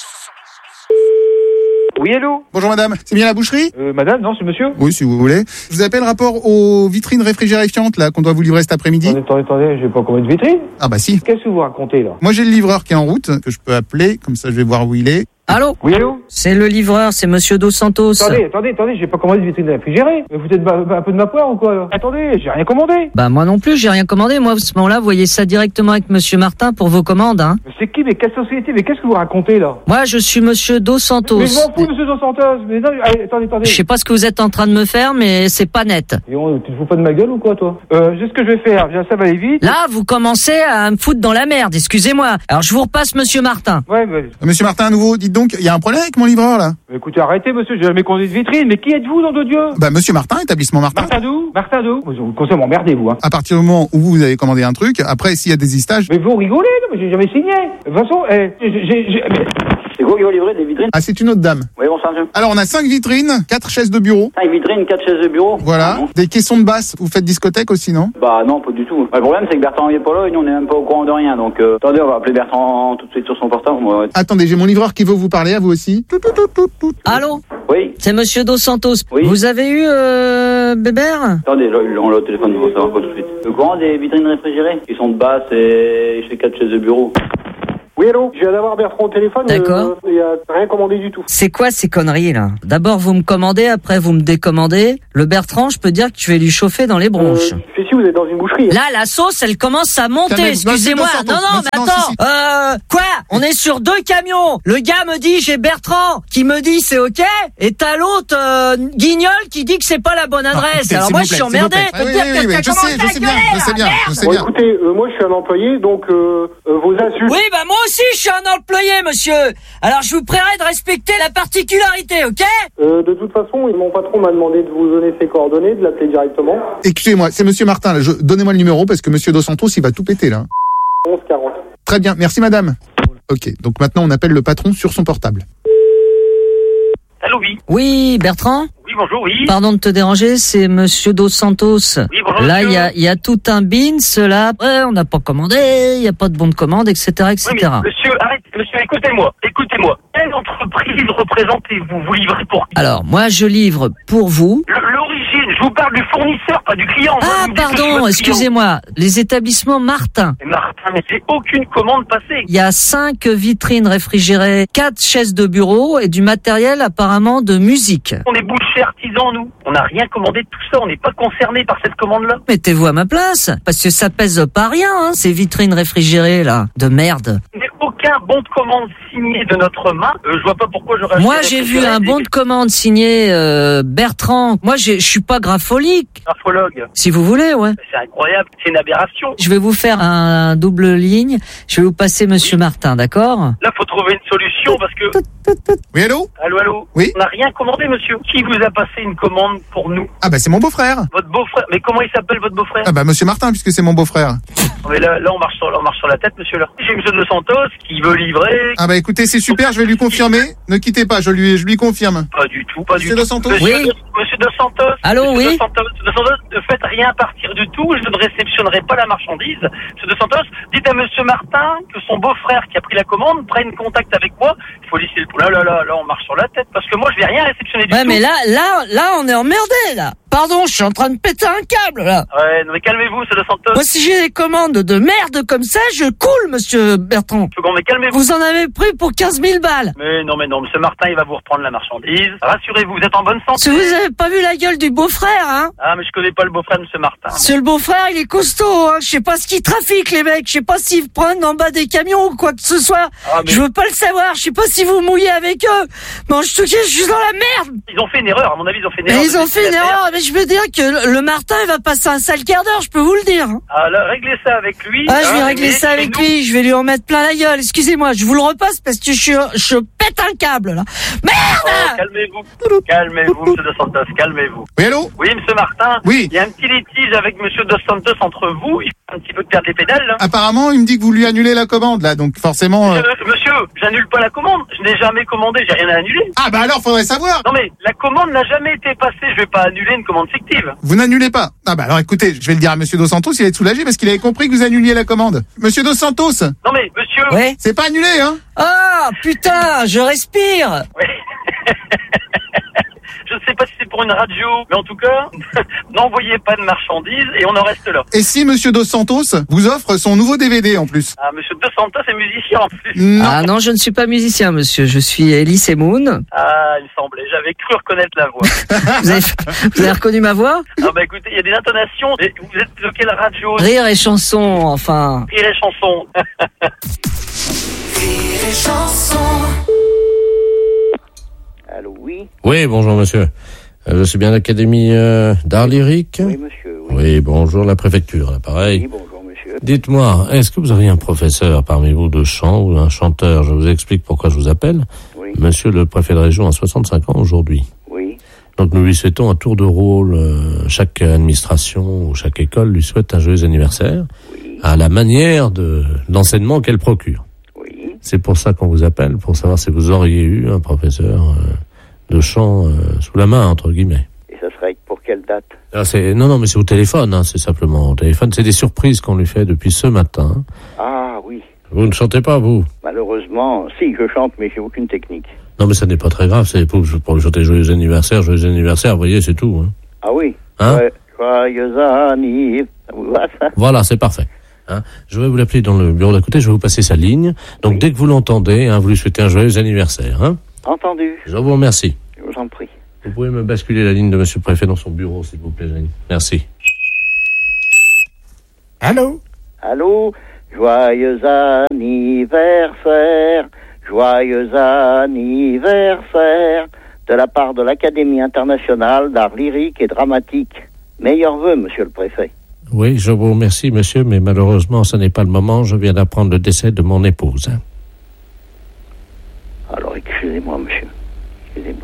[SPEAKER 4] Oui, allô? Bonjour madame, c'est bien la boucherie?
[SPEAKER 20] Madame, non, c'est monsieur?
[SPEAKER 4] Oui, si vous voulez. Je vous appelle rapport aux vitrines réfrigéréfiantes, là, qu'on doit vous livrer cet après-midi.
[SPEAKER 20] Attendez, j'ai pas combien de vitrines?
[SPEAKER 4] Ah bah si.
[SPEAKER 20] Qu'est-ce que vous racontez, là?
[SPEAKER 4] Moi j'ai le livreur qui est en route, que je peux appeler, comme ça je vais voir où il est.
[SPEAKER 16] Allô?
[SPEAKER 20] Oui, allô?
[SPEAKER 16] C'est le livreur, c'est Monsieur Dos Santos.
[SPEAKER 20] Attendez, j'ai pas commandé de vitrine réfrigérée. Vous êtes un peu de ma poire ou quoi, là? Attendez, j'ai rien commandé.
[SPEAKER 16] Bah, moi non plus, j'ai rien commandé. Moi, à ce moment-là, vous voyez ça directement avec Monsieur Martin pour vos commandes, hein.
[SPEAKER 20] Mais c'est qui? Mais quelle société? Mais qu'est-ce que vous racontez, là?
[SPEAKER 16] Moi, je suis Monsieur Dos Santos.
[SPEAKER 20] Mais je m'en fous, Monsieur Dos Santos. Mais non, allez, attendez.
[SPEAKER 16] Je sais pas ce que vous êtes en train de me faire, mais c'est pas net.
[SPEAKER 20] Et tu te fous pas de ma gueule ou quoi, toi? J'ai ce que je vais faire. Ça va aller vite.
[SPEAKER 16] Là, vous commencez à me foutre dans la merde, excusez-moi. Alors, je vous repasse Monsieur Martin.
[SPEAKER 20] Ouais, mais...
[SPEAKER 4] Monsieur Martin, à nouveau, dites donc, il y a un problème avec mon livreur, là?
[SPEAKER 20] Écoutez, arrêtez, monsieur, j'ai jamais commandé de vitrine. Mais qui êtes-vous, nom de Dieu?
[SPEAKER 4] Bah, Monsieur Martin, établissement Martin.
[SPEAKER 20] Martin d'où? Vous conseillez m'emmerder, vous, hein.
[SPEAKER 4] À partir du moment où vous avez commandé un truc, après, s'il y a des désistage...
[SPEAKER 20] Mais vous rigolez, non, mais j'ai jamais signé. De toute façon, c'est quoi qui va livrer des vitrines?
[SPEAKER 4] Ah, c'est une autre dame.
[SPEAKER 11] Oui, bonsoir, monsieur.
[SPEAKER 4] Alors, on a 5 vitrines, 4 chaises de bureau.
[SPEAKER 11] 5 vitrines, 4 chaises de bureau.
[SPEAKER 4] Voilà. Des caissons de basse. Vous faites discothèque aussi, non?
[SPEAKER 11] Bah non, pas du tout. Le problème, c'est que Bertrand n'est pas là et nous, on n'est même pas au courant de rien. Donc, attendez, on va appeler Bertrand tout de suite sur son portable.
[SPEAKER 4] Attendez, j'ai mon livreur qui veut vous parler, à vous aussi.
[SPEAKER 16] Allô?
[SPEAKER 11] Oui.
[SPEAKER 16] C'est Monsieur Dos Santos.
[SPEAKER 11] Oui.
[SPEAKER 16] Vous avez eu, Bébert?
[SPEAKER 11] Attendez, là, on l'a au téléphone, on va savoir pas tout de suite. Le courant des vitrines réfrigérées, qui sont de basse et chez 4 chaises de bureau.
[SPEAKER 20] Oui, allô? Je viens d'avoir Bertrand au téléphone.
[SPEAKER 16] D'accord.
[SPEAKER 20] Il n'y a rien commandé du tout.
[SPEAKER 16] C'est quoi ces conneries, là? D'abord, vous me commandez, après, vous me décommandez. Le Bertrand, je peux dire que tu vais lui chauffer dans les bronches.
[SPEAKER 20] Si, vous êtes dans une boucherie.
[SPEAKER 16] Là, la sauce, elle commence à monter, excusez-moi. Non, mais attends. Quoi? On est sur 2 camions. Le gars me dit, j'ai Bertrand, qui me dit c'est ok, et t'as l'autre, Guignol, qui dit que c'est pas la bonne adresse. Alors moi, je suis emmerdé.
[SPEAKER 4] Je sais bien.
[SPEAKER 20] Bon, écoutez, moi, je suis un employé, donc, vos insultes.
[SPEAKER 16] Oui, bah, moi aussi, je suis un employé, monsieur. Alors, je vous prierai de respecter la particularité, ok?
[SPEAKER 20] De toute façon, mon patron m'a demandé de vous donner ses coordonnées, de l'appeler directement.
[SPEAKER 4] Excusez-moi, c'est Monsieur Martin, là. Donnez-moi le numéro, parce que Monsieur Dos Santos, il va tout péter, là.
[SPEAKER 20] 1140.
[SPEAKER 4] Très bien, merci madame. Ok, donc maintenant, on appelle le patron sur son portable.
[SPEAKER 21] Allô, oui.
[SPEAKER 16] Oui, Bertrand?
[SPEAKER 21] Oui, bonjour, oui.
[SPEAKER 16] Pardon de te déranger, c'est Monsieur Dos Santos.
[SPEAKER 21] Oui, bonjour,
[SPEAKER 16] là,
[SPEAKER 21] monsieur.
[SPEAKER 16] il y a tout un bins, là. Après, on n'a pas commandé, il n'y a pas de bon de commande, etc., etc.
[SPEAKER 21] Oui, mais monsieur, arrête, monsieur, écoutez-moi. Quelle entreprise représentez-vous? Vous livrez pour qui?
[SPEAKER 16] Alors, moi, je livre pour vous.
[SPEAKER 21] L'origine, je vous parle du fournisseur, pas du client.
[SPEAKER 16] Ah, pardon, excusez-moi. Les établissements Martin.
[SPEAKER 21] Martin, mais j'ai aucune commande passée.
[SPEAKER 16] Il y a 5 vitrines réfrigérées, 4 chaises de bureau et du matériel apparemment de musique.
[SPEAKER 21] On est bouchers artisans, nous. On n'a rien commandé de tout ça. On n'est pas concernés par cette commande-là.
[SPEAKER 16] Mettez-vous à ma place, parce que ça pèse pas rien, hein, ces vitrines réfrigérées, là, de merde.
[SPEAKER 21] Mais aucun bon de commande signé de notre main. Je vois pas pourquoi j'aurais...
[SPEAKER 16] Moi, j'ai vu un bon de commande signé Bertrand. Moi, je suis pas grapholique.
[SPEAKER 21] Graphologue.
[SPEAKER 16] Si vous voulez, ouais.
[SPEAKER 21] C'est incroyable. C'est une aberration.
[SPEAKER 16] Je vais vous faire un double ligne. Je vais vous passer Monsieur Martin, d'accord?
[SPEAKER 21] Là, faut trouver une solution parce que...
[SPEAKER 4] Oui, allô?
[SPEAKER 21] Allô?
[SPEAKER 4] Oui.
[SPEAKER 21] On n'a rien commandé, monsieur. Qui vous a passé une commande pour nous?
[SPEAKER 4] Ah bah c'est mon beau-frère.
[SPEAKER 21] Votre beau-frère? Mais comment il s'appelle, votre beau-frère?
[SPEAKER 4] Ah bah Monsieur Martin, puisque c'est mon beau-frère.
[SPEAKER 21] Mais là, on marche sur la tête, monsieur, là. J'ai Monsieur Dos Santos qui veut livrer.
[SPEAKER 4] Ah bah écoutez, c'est super, je vais lui confirmer. Ne quittez pas, je lui confirme.
[SPEAKER 21] Pas du tout, pas
[SPEAKER 4] Monsieur
[SPEAKER 21] du
[SPEAKER 4] Dos
[SPEAKER 21] tout.
[SPEAKER 4] Santos?
[SPEAKER 21] Monsieur Dos Santos.
[SPEAKER 16] Allô, oui.
[SPEAKER 21] Dos Santos, ne faites rien partir du tout. Je ne réceptionnerai pas la marchandise. Monsieur Dos Santos, dites à Monsieur Martin que son beau-frère qui a pris la commande prenne contact avec moi. Il faut laisser le... Là, on marche sur la tête parce que moi, je vais rien réceptionner du tout.
[SPEAKER 16] Ouais, mais là, on est emmerdé, là. Pardon, je suis en train de péter un câble, là.
[SPEAKER 21] Ouais, mais calmez-vous, Monsieur Dos Santos.
[SPEAKER 16] Moi, si j'ai des commandes de merde comme ça, je coule, Monsieur Bertrand.
[SPEAKER 21] Mais calmez-vous.
[SPEAKER 16] Vous en avez pris pour 15 000 balles.
[SPEAKER 21] Mais non, Monsieur Martin, il va vous reprendre la marchandise. Rassurez-vous, vous êtes en bonne santé.
[SPEAKER 16] Si vous avez pas vu la gueule du beau-frère, hein.
[SPEAKER 21] Ah, mais je connais pas le beau-frère de Monsieur Martin.
[SPEAKER 16] C'est le beau-frère, il est costaud, hein. Je sais pas ce qu'ils trafiquent, les mecs. Je sais pas s'ils prennent en bas des camions ou quoi que ce soit.
[SPEAKER 21] Ah, mais...
[SPEAKER 16] Je veux pas le savoir. Je sais pas si vous mouillez avec eux. Bon, je te dis, je suis dans la merde.
[SPEAKER 21] Ils ont fait une erreur, à mon avis, ils ont fait une erreur.
[SPEAKER 16] Ils ont fait une erreur, mais je veux dire que le Martin, il va passer un sale quart d'heure, je peux vous le dire.
[SPEAKER 21] Ah, là, réglez ça avec lui.
[SPEAKER 16] Ah, je vais régler ça avec lui, je vais lui en mettre plein la gueule. Excusez-moi, je vous le repasse parce que je pète un câble, là. Merde!
[SPEAKER 21] Oh, calmez-vous, Monsieur Dos Santos, calmez-vous.
[SPEAKER 4] Oui, allô?
[SPEAKER 21] Oui, Monsieur Martin.
[SPEAKER 4] Oui.
[SPEAKER 21] Il y a un petit litige avec Monsieur Dos Santos entre vous. Il fait un petit peu de perdre les pédales, là.
[SPEAKER 4] Apparemment, il me dit que vous lui annulez la commande, là, donc forcément...
[SPEAKER 21] Monsieur, j'annule pas la commande. Je n'ai jamais commandé, j'ai rien à annuler.
[SPEAKER 4] Ah bah alors, faudrait savoir.
[SPEAKER 21] Non mais, la commande n'a jamais été passée. Je vais pas annuler une commande fictive.
[SPEAKER 4] Vous n'annulez pas? Ah bah alors écoutez, je vais le dire à Monsieur Dos Santos, il va être soulagé parce qu'il avait compris que vous annuliez la commande. Monsieur Dos Santos.
[SPEAKER 21] Non mais, monsieur...
[SPEAKER 16] Ouais.
[SPEAKER 4] C'est pas annulé, hein?
[SPEAKER 16] Ah, putain, je respire.
[SPEAKER 21] Oui. Je ne sais pas si c'est pour une radio, mais en tout cas, n'envoyez pas de marchandises et on en reste là.
[SPEAKER 4] Et si Monsieur Dos Santos vous offre son nouveau DVD en plus?
[SPEAKER 21] Ah, Monsieur Dos Santos est musicien en plus.
[SPEAKER 4] Non.
[SPEAKER 16] Ah non, je ne suis pas musicien, monsieur. Je suis Elie Moon.
[SPEAKER 21] Ah, il me semblait. J'avais cru reconnaître la voix.
[SPEAKER 16] Vous avez reconnu ma voix?
[SPEAKER 21] Ah bah écoutez, il y a des intonations. Et vous êtes de quelle radio?
[SPEAKER 16] Rire et chanson, enfin.
[SPEAKER 21] Rire et chanson.
[SPEAKER 7] Rire et chanson.
[SPEAKER 3] Allô, oui.
[SPEAKER 22] Oui, bonjour monsieur. Je suis bien à l'Académie d'art lyrique.
[SPEAKER 3] Oui, monsieur.
[SPEAKER 22] Oui, bonjour la préfecture, là, pareil.
[SPEAKER 3] Oui, bonjour, monsieur.
[SPEAKER 22] Dites-moi, est-ce que vous auriez un professeur parmi vous de chant ou un chanteur? Je vous explique pourquoi je vous appelle.
[SPEAKER 3] Oui.
[SPEAKER 22] Monsieur le préfet de région a 65 ans aujourd'hui.
[SPEAKER 3] Oui.
[SPEAKER 22] Donc nous lui souhaitons un tour de rôle. Chaque administration ou chaque école lui souhaite un joyeux anniversaire, à la manière de l'enseignement qu'elle procure.
[SPEAKER 3] Oui.
[SPEAKER 22] C'est pour ça qu'on vous appelle, pour savoir si vous auriez eu un professeur de chant sous la main, entre guillemets.
[SPEAKER 3] Et ça serait pour quelle date?
[SPEAKER 22] Non, mais c'est au téléphone, hein, c'est simplement au téléphone. C'est des surprises qu'on lui fait depuis ce matin.
[SPEAKER 3] Ah oui.
[SPEAKER 22] Vous ne chantez pas, vous?
[SPEAKER 3] Malheureusement, si, je chante, mais j'ai aucune technique.
[SPEAKER 22] Non, mais ça n'est pas très grave, c'est pour lui chanter joyeux anniversaire, vous voyez, c'est tout. Hein.
[SPEAKER 3] Ah oui.
[SPEAKER 22] Hein?
[SPEAKER 3] Ouais, joyeux anniversaire. Ça vous va, ça?
[SPEAKER 22] Voilà, c'est parfait. Hein, je vais vous l'appeler dans le bureau d'à côté, je vais vous passer sa ligne. Donc dès que vous l'entendez, hein, vous lui souhaitez un joyeux anniversaire. Hein.
[SPEAKER 3] Entendu.
[SPEAKER 22] Je vous remercie.
[SPEAKER 3] Je vous en prie.
[SPEAKER 22] Vous pouvez me basculer la ligne de monsieur le préfet dans son bureau, s'il vous plaît, Jeanne. Merci.
[SPEAKER 4] Allô?
[SPEAKER 3] Allô? Joyeux anniversaire, joyeux anniversaire, de la part de l'Académie internationale d'art lyrique et dramatique. Meilleurs vœux, monsieur le préfet.
[SPEAKER 22] Oui, je vous remercie, monsieur, mais malheureusement, ce n'est pas le moment. Je viens d'apprendre le décès de mon épouse. Hein.
[SPEAKER 3] Alors, excusez-moi, monsieur. Excusez-moi.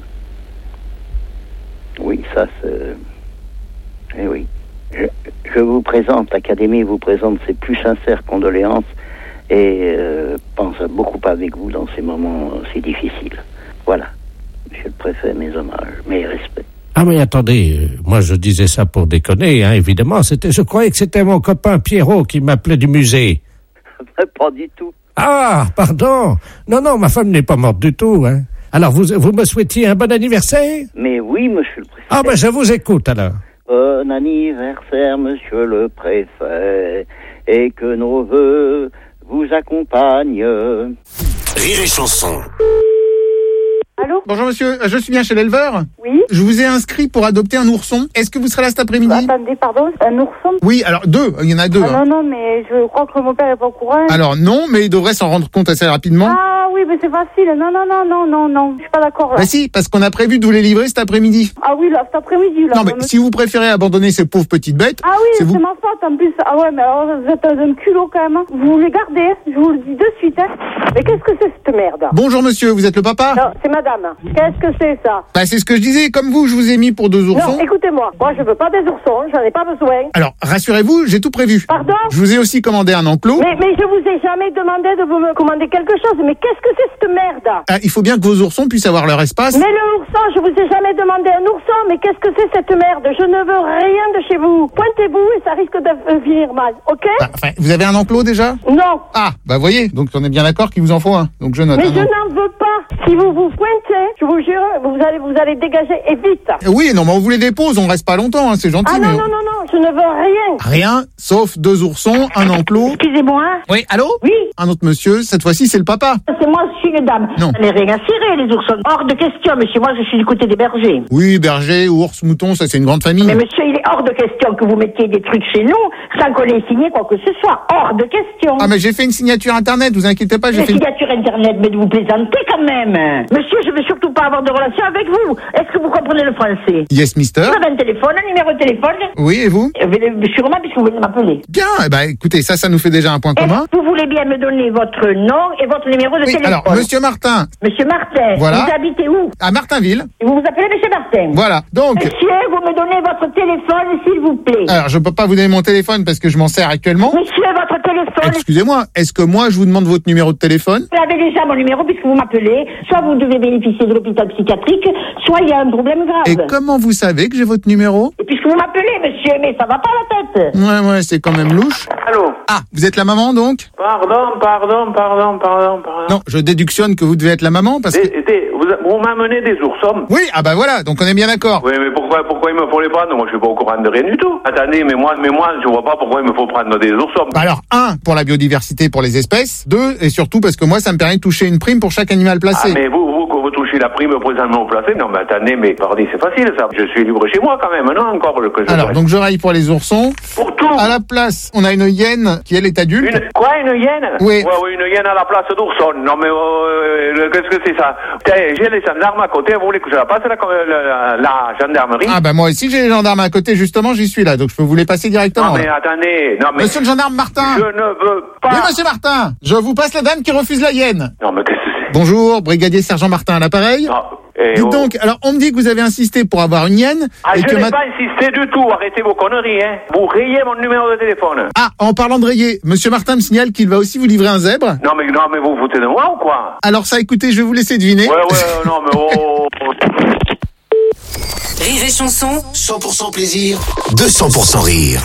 [SPEAKER 3] Oui, ça, c'est... Eh oui. Je vous présente, l'Académie vous présente ses plus sincères condoléances et pense beaucoup avec vous dans ces moments si difficiles. Voilà. Monsieur le préfet, mes hommages, mes respects.
[SPEAKER 22] Ah mais attendez, moi je disais ça pour déconner, hein, évidemment. Je croyais que c'était mon copain Pierrot qui m'appelait du musée.
[SPEAKER 3] Pas du tout.
[SPEAKER 22] Ah, pardon. Non, ma femme n'est pas morte du tout, hein. Alors vous me souhaitiez un bon anniversaire?
[SPEAKER 3] Mais oui, monsieur le préfet.
[SPEAKER 22] Ah ben je vous écoute alors.
[SPEAKER 3] Bon anniversaire, monsieur le préfet, et que nos vœux vous accompagnent.
[SPEAKER 7] Rire et chanson.
[SPEAKER 2] Allô?
[SPEAKER 4] Bonjour monsieur, je suis bien chez l'éleveur?
[SPEAKER 2] Oui.
[SPEAKER 4] Je vous ai inscrit pour adopter un ourson. Est-ce que vous serez là cet après-midi?
[SPEAKER 2] Attendez, pardon, un ourson?
[SPEAKER 4] Oui, alors il y en a deux.
[SPEAKER 2] Ah, non, mais je crois que mon père est pas au courant.
[SPEAKER 4] Alors non, mais il devrait s'en rendre compte assez rapidement.
[SPEAKER 2] Ah oui, mais c'est facile. Non, je suis pas d'accord là.
[SPEAKER 4] Bah si, parce qu'on a prévu de vous les livrer cet après-midi.
[SPEAKER 2] Ah oui, là, cet après-midi, là.
[SPEAKER 4] Non, mais si vous préférez abandonner ces pauvres petites bêtes...
[SPEAKER 2] Ah oui,
[SPEAKER 4] c'est
[SPEAKER 2] ma faute en plus. Ah ouais, mais alors vous êtes un culot quand même. Vous les gardez, je vous le dis de suite. Hein. Mais qu'est-ce que c'est cette merde?
[SPEAKER 4] Bonjour monsieur, vous êtes le papa?
[SPEAKER 2] Non, c'est madame. Qu'est-ce que c'est ça?
[SPEAKER 4] Bah c'est ce que je disais, comme vous, je vous ai mis pour 2 oursons.
[SPEAKER 2] Non, écoutez-moi, moi je veux pas des oursons, j'en ai pas besoin.
[SPEAKER 4] Alors, rassurez-vous, j'ai tout prévu.
[SPEAKER 2] Pardon?
[SPEAKER 4] Je vous ai aussi commandé un enclos.
[SPEAKER 2] Mais je vous ai jamais demandé de vous me commander quelque chose. Mais qu'est-ce que c'est cette merde?
[SPEAKER 4] Ah, il faut bien que vos oursons puissent avoir leur espace.
[SPEAKER 2] Mais le ourson, je vous ai jamais demandé un ourson. Mais qu'est-ce que c'est cette merde? Je ne veux rien de chez vous. Pointez-vous et ça risque de finir mal, ok?
[SPEAKER 4] Bah, enfin, vous avez un enclos déjà?
[SPEAKER 2] Non.
[SPEAKER 4] Ah, bah voyez, donc on est bien d'accord qu'il vous en faut un. Donc je note.
[SPEAKER 2] Mais je n'en veux pas. Si vous vous pointez, je vous jure, vous allez dégager et vite.
[SPEAKER 4] Oui, non, mais on vous les dépose, on reste pas longtemps, hein, c'est gentil.
[SPEAKER 2] Ah non,
[SPEAKER 4] mais...
[SPEAKER 2] non, je ne veux rien.
[SPEAKER 4] Rien, sauf 2 oursons, un enclos.
[SPEAKER 2] Excusez-moi.
[SPEAKER 4] Oui, allô?
[SPEAKER 2] Oui.
[SPEAKER 4] Un autre monsieur, cette fois-ci c'est le papa.
[SPEAKER 2] C'est moi, je suis une dame.
[SPEAKER 4] Non.
[SPEAKER 2] Ça n'est rien à cirer, les oursons. Hors de question, monsieur. Moi, je suis du côté des bergers.
[SPEAKER 4] Oui, berger, ours, mouton, ça c'est une grande famille.
[SPEAKER 2] Mais monsieur, il est hors de question que vous mettiez des trucs chez nous sans qu'on ait signé quoi que ce soit. Hors de question.
[SPEAKER 4] Ah, mais j'ai fait une signature internet, vous inquiétez pas, j'ai fait
[SPEAKER 2] signature internet, mais vous plaisantez quand même. Monsieur, je veux surtout pas avoir de relation avec vous. Est-ce que vous comprenez le français?
[SPEAKER 4] Yes, mister.
[SPEAKER 2] Vous avez un téléphone, un numéro de téléphone?
[SPEAKER 4] Oui, et vous?
[SPEAKER 2] Sûrement, puisque vous venez de m'appeler.
[SPEAKER 4] Bien, eh ben, écoutez, ça nous fait déjà un point commun.
[SPEAKER 2] Vous voulez bien me donner votre nom et votre numéro de téléphone?
[SPEAKER 4] Alors, monsieur Martin.
[SPEAKER 2] Monsieur Martin.
[SPEAKER 4] Voilà.
[SPEAKER 2] Vous habitez où?
[SPEAKER 4] À Martinville.
[SPEAKER 2] Et vous vous appelez monsieur Martin?
[SPEAKER 4] Voilà, donc...
[SPEAKER 2] Monsieur, vous me donnez votre téléphone, s'il vous plaît.
[SPEAKER 4] Alors, je peux pas vous donner mon téléphone parce que je m'en sers actuellement.
[SPEAKER 2] Monsieur, votre téléphone...
[SPEAKER 4] Excusez-moi, est-ce que moi, je vous demande votre numéro de téléphone?
[SPEAKER 2] Vous avez déjà mon numéro puisque vous m'appelez. Soit vous devez bénéficier de l'hôpital psychiatrique, soit il y a un problème grave.
[SPEAKER 4] Et comment vous savez que j'ai votre numéro?
[SPEAKER 2] Et puisque vous m'appelez, monsieur, mais ça va pas la tête.
[SPEAKER 4] Ouais, c'est quand même louche.
[SPEAKER 21] Allô?
[SPEAKER 4] Ah, vous êtes la maman, donc?
[SPEAKER 21] Pardon.
[SPEAKER 4] Non, je déductionne que vous devez être la maman parce que...
[SPEAKER 21] Vous
[SPEAKER 11] Vous m'amenez des oursons.
[SPEAKER 4] Oui, ah bah voilà, donc on est bien d'accord.
[SPEAKER 11] Oui, mais pourquoi il me faut les prendre? Moi, je suis pas au courant de rien du tout. Attendez, mais moi, je vois pas pourquoi il me faut prendre des oursons.
[SPEAKER 4] Bah alors, 1, pour la biodiversité, pour les espèces. 2, et surtout parce que moi, ça me permet de toucher une prime pour chaque animal placé.
[SPEAKER 11] Ah, mais vous touchez la prime présentement placée? Non, mais attendez, mais pardon, c'est facile, ça. Je suis libre chez moi, quand même, non? Encore que je
[SPEAKER 4] alors, donc je raille pour les oursons.
[SPEAKER 11] Pour tout.
[SPEAKER 4] À la place, on a une hyène qui, elle, est adulte.
[SPEAKER 11] Une hyène?
[SPEAKER 4] Oui.
[SPEAKER 11] Ouais, une hyène à la place d'ourson. Non, mais qu'est-ce que c'est ça? J'ai les gendarmes à côté, vous voulez que je la passe là, comme la gendarmerie?
[SPEAKER 4] Ah bah moi aussi j'ai les gendarmes à côté, justement, j'y suis là, donc je peux vous les passer directement.
[SPEAKER 11] Non mais attendez, non mais...
[SPEAKER 4] Monsieur le gendarme Martin.
[SPEAKER 11] Je ne veux pas...
[SPEAKER 4] Oui, monsieur Martin, je vous passe la dame qui refuse la hyène.
[SPEAKER 11] Non mais qu'est-ce que c'est?
[SPEAKER 4] Bonjour, brigadier sergent Martin à l'appareil. Dites donc, alors on me dit que vous avez insisté pour avoir une hyène.
[SPEAKER 11] Ah, et je n'ai pas insisté du tout, arrêtez vos conneries, hein. Vous rayez mon numéro de téléphone.
[SPEAKER 4] Ah, en parlant de rayer, monsieur Martin me signale qu'il va aussi vous livrer un zèbre.
[SPEAKER 11] Non mais vous vous foutez de moi ou quoi?
[SPEAKER 4] Alors ça, écoutez, je vais vous laisser deviner.
[SPEAKER 11] Ouais, non mais
[SPEAKER 7] Rire et chanson, 100% plaisir, 200% rire.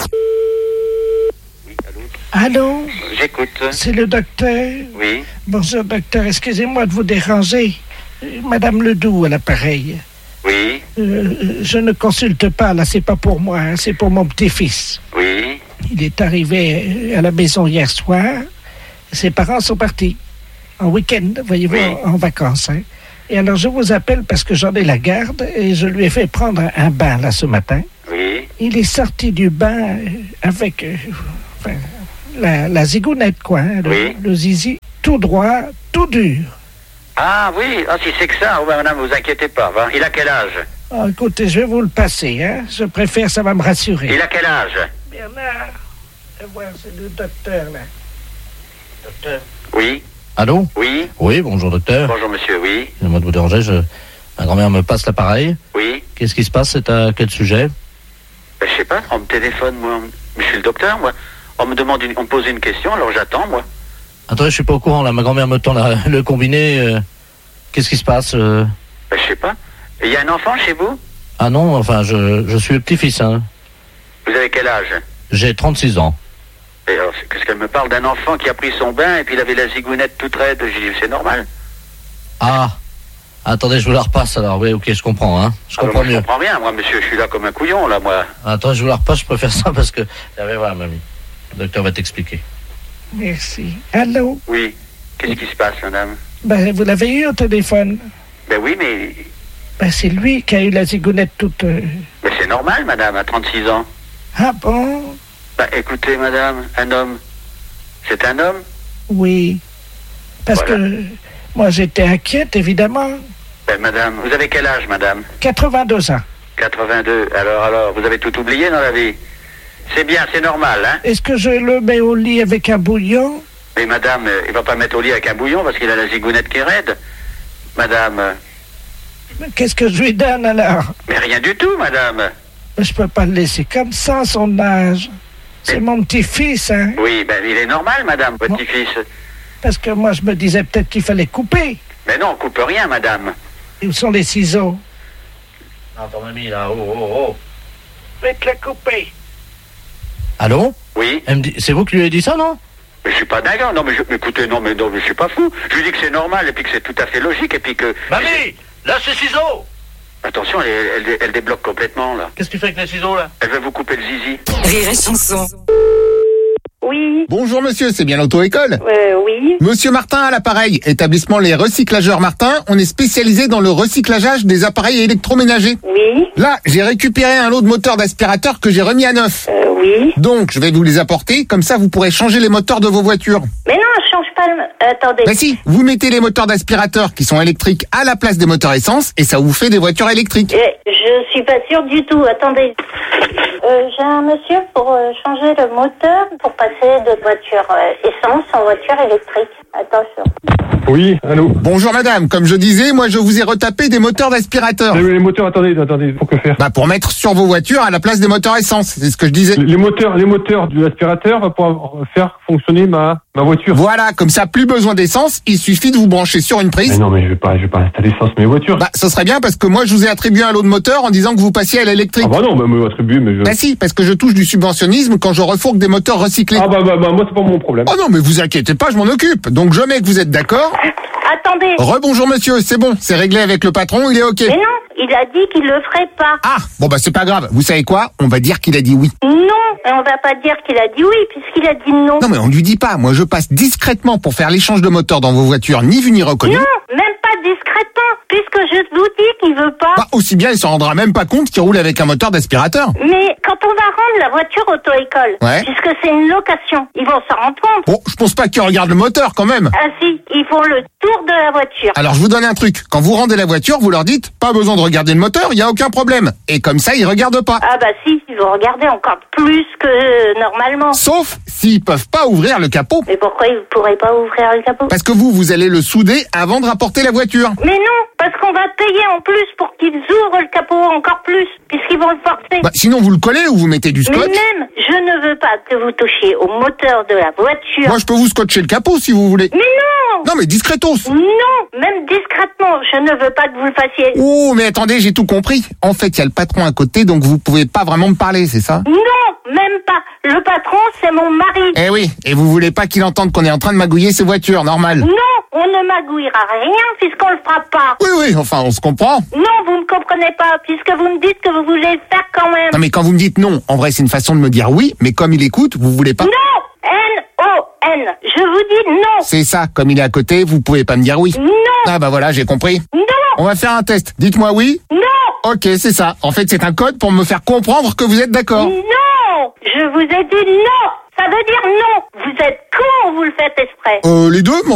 [SPEAKER 18] Allô?
[SPEAKER 6] J'écoute.
[SPEAKER 18] C'est le docteur?
[SPEAKER 6] Oui.
[SPEAKER 18] Bonjour docteur, excusez-moi de vous déranger. Madame Ledoux à l'appareil.
[SPEAKER 6] Oui.
[SPEAKER 18] Je ne consulte pas, là, c'est pas pour moi, hein, c'est pour mon petit-fils.
[SPEAKER 6] Oui.
[SPEAKER 18] Il est arrivé à la maison hier soir. Ses parents sont partis en week-end, voyez-vous, en vacances. Hein. Et alors, je vous appelle parce que j'en ai la garde et je lui ai fait prendre un bain, là, ce matin.
[SPEAKER 6] Oui.
[SPEAKER 18] Il est sorti du bain avec la zigounette, quoi. Hein, le zizi, tout droit, tout dur.
[SPEAKER 6] Ah oui, si c'est que ça, madame, vous inquiétez pas. Va. Il a quel âge?
[SPEAKER 18] Oh, écoutez, je vais vous le passer, hein. Je préfère, ça va me rassurer.
[SPEAKER 6] Il a quel âge?
[SPEAKER 18] Bernard, c'est le docteur, là. Docteur?
[SPEAKER 6] Oui.
[SPEAKER 1] Allô?
[SPEAKER 6] Oui.
[SPEAKER 1] Oui, bonjour docteur.
[SPEAKER 6] Bonjour monsieur, oui.
[SPEAKER 1] Excusez-moi de vous déranger, ma grand-mère me passe l'appareil.
[SPEAKER 6] Oui.
[SPEAKER 1] Qu'est-ce qui se passe? C'est à quel sujet?
[SPEAKER 6] Je sais pas, on me téléphone, moi. Je suis le docteur, moi. On me demande on me pose une question, alors j'attends, moi.
[SPEAKER 1] Attendez, je suis pas au courant, là. Ma grand-mère me tend le combiné. Qu'est-ce qui se passe?
[SPEAKER 6] Je sais pas. Il y a un enfant chez vous?
[SPEAKER 1] Ah non, enfin, je suis le petit-fils, hein.
[SPEAKER 6] Vous avez quel âge?
[SPEAKER 1] J'ai 36 ans.
[SPEAKER 6] Et alors, qu'est-ce qu'elle me parle d'un enfant qui a pris son bain et puis il avait la zigounette toute raide? J'ai dit, c'est normal.
[SPEAKER 1] Ah, attendez, je vous la repasse alors. Oui, ok, je comprends, hein. Je comprends mieux.
[SPEAKER 6] Je comprends bien, moi, monsieur, je suis là comme un couillon, là, moi.
[SPEAKER 1] Attends, je vous la repasse, je préfère ça parce que... Allez voir, mamie. Le docteur va t'expliquer.
[SPEAKER 18] Merci. Allô?
[SPEAKER 6] Oui. Qu'est-ce qui se passe, madame?
[SPEAKER 18] Ben, vous l'avez eu au téléphone?
[SPEAKER 6] Ben oui, mais...
[SPEAKER 18] Ben, c'est lui qui a eu la zigounette toute...
[SPEAKER 6] Ben, c'est normal, madame, à 36 ans.
[SPEAKER 18] Ah bon?
[SPEAKER 6] Ben, écoutez, madame, un homme, c'est un homme?
[SPEAKER 18] Oui. Parce que moi, j'étais inquiète, évidemment.
[SPEAKER 6] Ben, madame, vous avez quel âge, madame?
[SPEAKER 18] 82 ans.
[SPEAKER 6] 82. Alors, vous avez tout oublié dans la vie? C'est bien, c'est normal, hein?
[SPEAKER 18] Est-ce que je le mets au lit avec un bouillon?
[SPEAKER 6] Mais madame, il va pas mettre au lit avec un bouillon parce qu'il a la zigounette qui est raide. Madame...
[SPEAKER 18] Qu'est-ce que je lui donne, alors?
[SPEAKER 6] Mais rien du tout, madame.
[SPEAKER 18] Je peux pas le laisser comme ça, son âge. C'est mon petit-fils, hein?
[SPEAKER 6] Oui, ben il est normal, madame, votre petit-fils.
[SPEAKER 18] Parce que moi, je me disais peut-être qu'il fallait couper.
[SPEAKER 6] Mais non, on coupe rien, madame.
[SPEAKER 18] Où sont les ciseaux?
[SPEAKER 1] Non, ton mamie, là, oh.
[SPEAKER 18] Faites-le couper.
[SPEAKER 1] Allô?
[SPEAKER 6] Oui.
[SPEAKER 1] C'est vous qui lui avez dit ça, non?
[SPEAKER 6] Mais je suis pas dingue, non, mais écoutez, non, mais je suis pas fou. Je lui dis que c'est normal, et puis que c'est tout à fait logique, et puis que...
[SPEAKER 1] Mamie! Lâche les ciseaux!
[SPEAKER 6] Attention, elle débloque complètement, là.
[SPEAKER 1] Qu'est-ce que tu fais avec les ciseaux, là?
[SPEAKER 6] Elle va vous couper le zizi.
[SPEAKER 14] Rire et chanson.
[SPEAKER 2] Oui.
[SPEAKER 4] Bonjour monsieur, c'est bien l'auto-école?
[SPEAKER 2] Oui.
[SPEAKER 4] Monsieur Martin à l'appareil, établissement Les Recyclageurs Martin, on est spécialisé dans le recyclageage des appareils électroménagers.
[SPEAKER 2] Oui.
[SPEAKER 4] Là, j'ai récupéré un lot de moteurs d'aspirateur que j'ai remis à neuf.
[SPEAKER 2] Oui.
[SPEAKER 4] Donc, je vais vous les apporter, comme ça vous pourrez changer les moteurs de vos voitures.
[SPEAKER 2] Mais non, je change pas le... Attendez.
[SPEAKER 4] Ben si, vous mettez les moteurs d'aspirateur qui sont électriques à la place des moteurs essence et ça vous fait des voitures électriques.
[SPEAKER 2] Je suis pas sûre du tout, attendez. J'ai un monsieur pour changer le moteur, pour passer de voiture essence en voiture électrique. Attention.
[SPEAKER 17] Oui, allô.
[SPEAKER 4] Bonjour madame, comme je disais, moi je vous ai retapé des moteurs d'aspirateur.
[SPEAKER 17] Les moteurs, attendez, pour que faire?
[SPEAKER 4] Bah pour mettre sur vos voitures à la place des moteurs essence, c'est ce que je disais.
[SPEAKER 17] Les moteurs de l'aspirateur pour faire fonctionner ma voiture.
[SPEAKER 4] Voilà, comme ça plus besoin d'essence, il suffit de vous brancher sur une prise.
[SPEAKER 17] Mais non, mais je vais pas installer essence sur mes voitures.
[SPEAKER 4] Bah ce serait bien parce que moi je vous ai attribué un lot de moteurs en disant que vous passiez à l'électrique.
[SPEAKER 17] Ah bah non, me attribuer, mais je...
[SPEAKER 4] Bah si, parce que je touche du subventionnisme quand je refourgue des moteurs recyclés.
[SPEAKER 17] Ah bah moi c'est pas mon problème.
[SPEAKER 4] Oh non, mais vous inquiétez pas, je m'en occupe. Donc je mets que vous êtes d'accord.
[SPEAKER 2] attendez.
[SPEAKER 4] Rebonjour monsieur, c'est bon, c'est réglé avec le patron, il est ok.
[SPEAKER 2] Mais non, il a dit qu'il le ferait pas.
[SPEAKER 4] Ah, bon bah c'est pas grave, vous savez quoi? On va dire qu'il a dit oui.
[SPEAKER 2] Non, on va pas dire qu'il a dit oui, puisqu'il a dit non.
[SPEAKER 4] Non mais on lui dit pas, moi je passe discrètement pour faire l'échange de moteur dans vos voitures, ni vu ni reconnu.
[SPEAKER 2] Non, même pas discrètement, puisque je vous dis qu'il veut pas.
[SPEAKER 4] Bah, aussi bien il s'en rendra même pas compte qu'il roule avec un moteur d'aspirateur.
[SPEAKER 2] Mais quand on va rendre la voiture auto-école, puisque c'est une location, ils vont s'en rendre compte.
[SPEAKER 4] Bon, je pense pas qu'ils regardent le moteur quand même.
[SPEAKER 2] Ah si, ils font le tour de la voiture.
[SPEAKER 4] Alors je vous donne un truc, quand vous rendez la voiture, vous leur dites, pas besoin de regarder le moteur, il y a aucun problème. Et comme ça, ils regardent pas.
[SPEAKER 2] Ah bah si, ils vont regarder encore plus que normalement.
[SPEAKER 4] Sauf s'ils peuvent pas ouvrir le capot.
[SPEAKER 2] Mais pourquoi ils pourraient pas ouvrir le capot?
[SPEAKER 4] Parce que vous allez le souder avant de rapporter la voiture.
[SPEAKER 2] Mais non, parce qu'on va payer en plus pour qu'ils ouvrent le capot encore plus, puisqu'ils vont le forcer.
[SPEAKER 4] Bah, sinon vous le collez ou vous mettez du scotch.
[SPEAKER 2] Mais même, je ne veux pas que vous touchiez au moteur de la voiture.
[SPEAKER 4] Moi je peux vous scotcher le capot si vous voulez.
[SPEAKER 2] Mais non!
[SPEAKER 4] Non mais discretos.
[SPEAKER 2] Non, même discrètement, je ne veux pas que vous le fassiez.
[SPEAKER 4] Oh mais attendez, j'ai tout compris. En fait, il y a le patron à côté, donc vous pouvez pas vraiment me parler, c'est ça?
[SPEAKER 2] Non, même pas. Le patron, c'est mon mari.
[SPEAKER 4] Eh oui, et vous voulez pas qu'il entende qu'on est en train de magouiller ses voitures, normal.
[SPEAKER 2] Non, on ne magouillera rien puisqu'on le fera pas.
[SPEAKER 4] Oui, enfin, on se comprend.
[SPEAKER 2] Non, vous ne comprenez pas, puisque vous me dites que vous voulez le faire quand même.
[SPEAKER 4] Non mais quand vous me dites non, en vrai c'est une façon de me dire oui, mais comme il écoute, vous voulez pas.
[SPEAKER 2] Non, N-O-N, je vous dis non.
[SPEAKER 4] C'est ça, comme il est à côté, vous pouvez pas me dire oui.
[SPEAKER 2] Non.
[SPEAKER 4] Ah bah voilà, j'ai compris.
[SPEAKER 2] Non.
[SPEAKER 4] On va faire un test, dites-moi oui.
[SPEAKER 2] Non.
[SPEAKER 4] Ok, c'est ça. En fait, c'est un code pour me faire comprendre que vous êtes d'accord.
[SPEAKER 2] Non, je vous ai dit non. Ça veut dire non. Vous êtes con ou vous le faites exprès?
[SPEAKER 4] Les deux,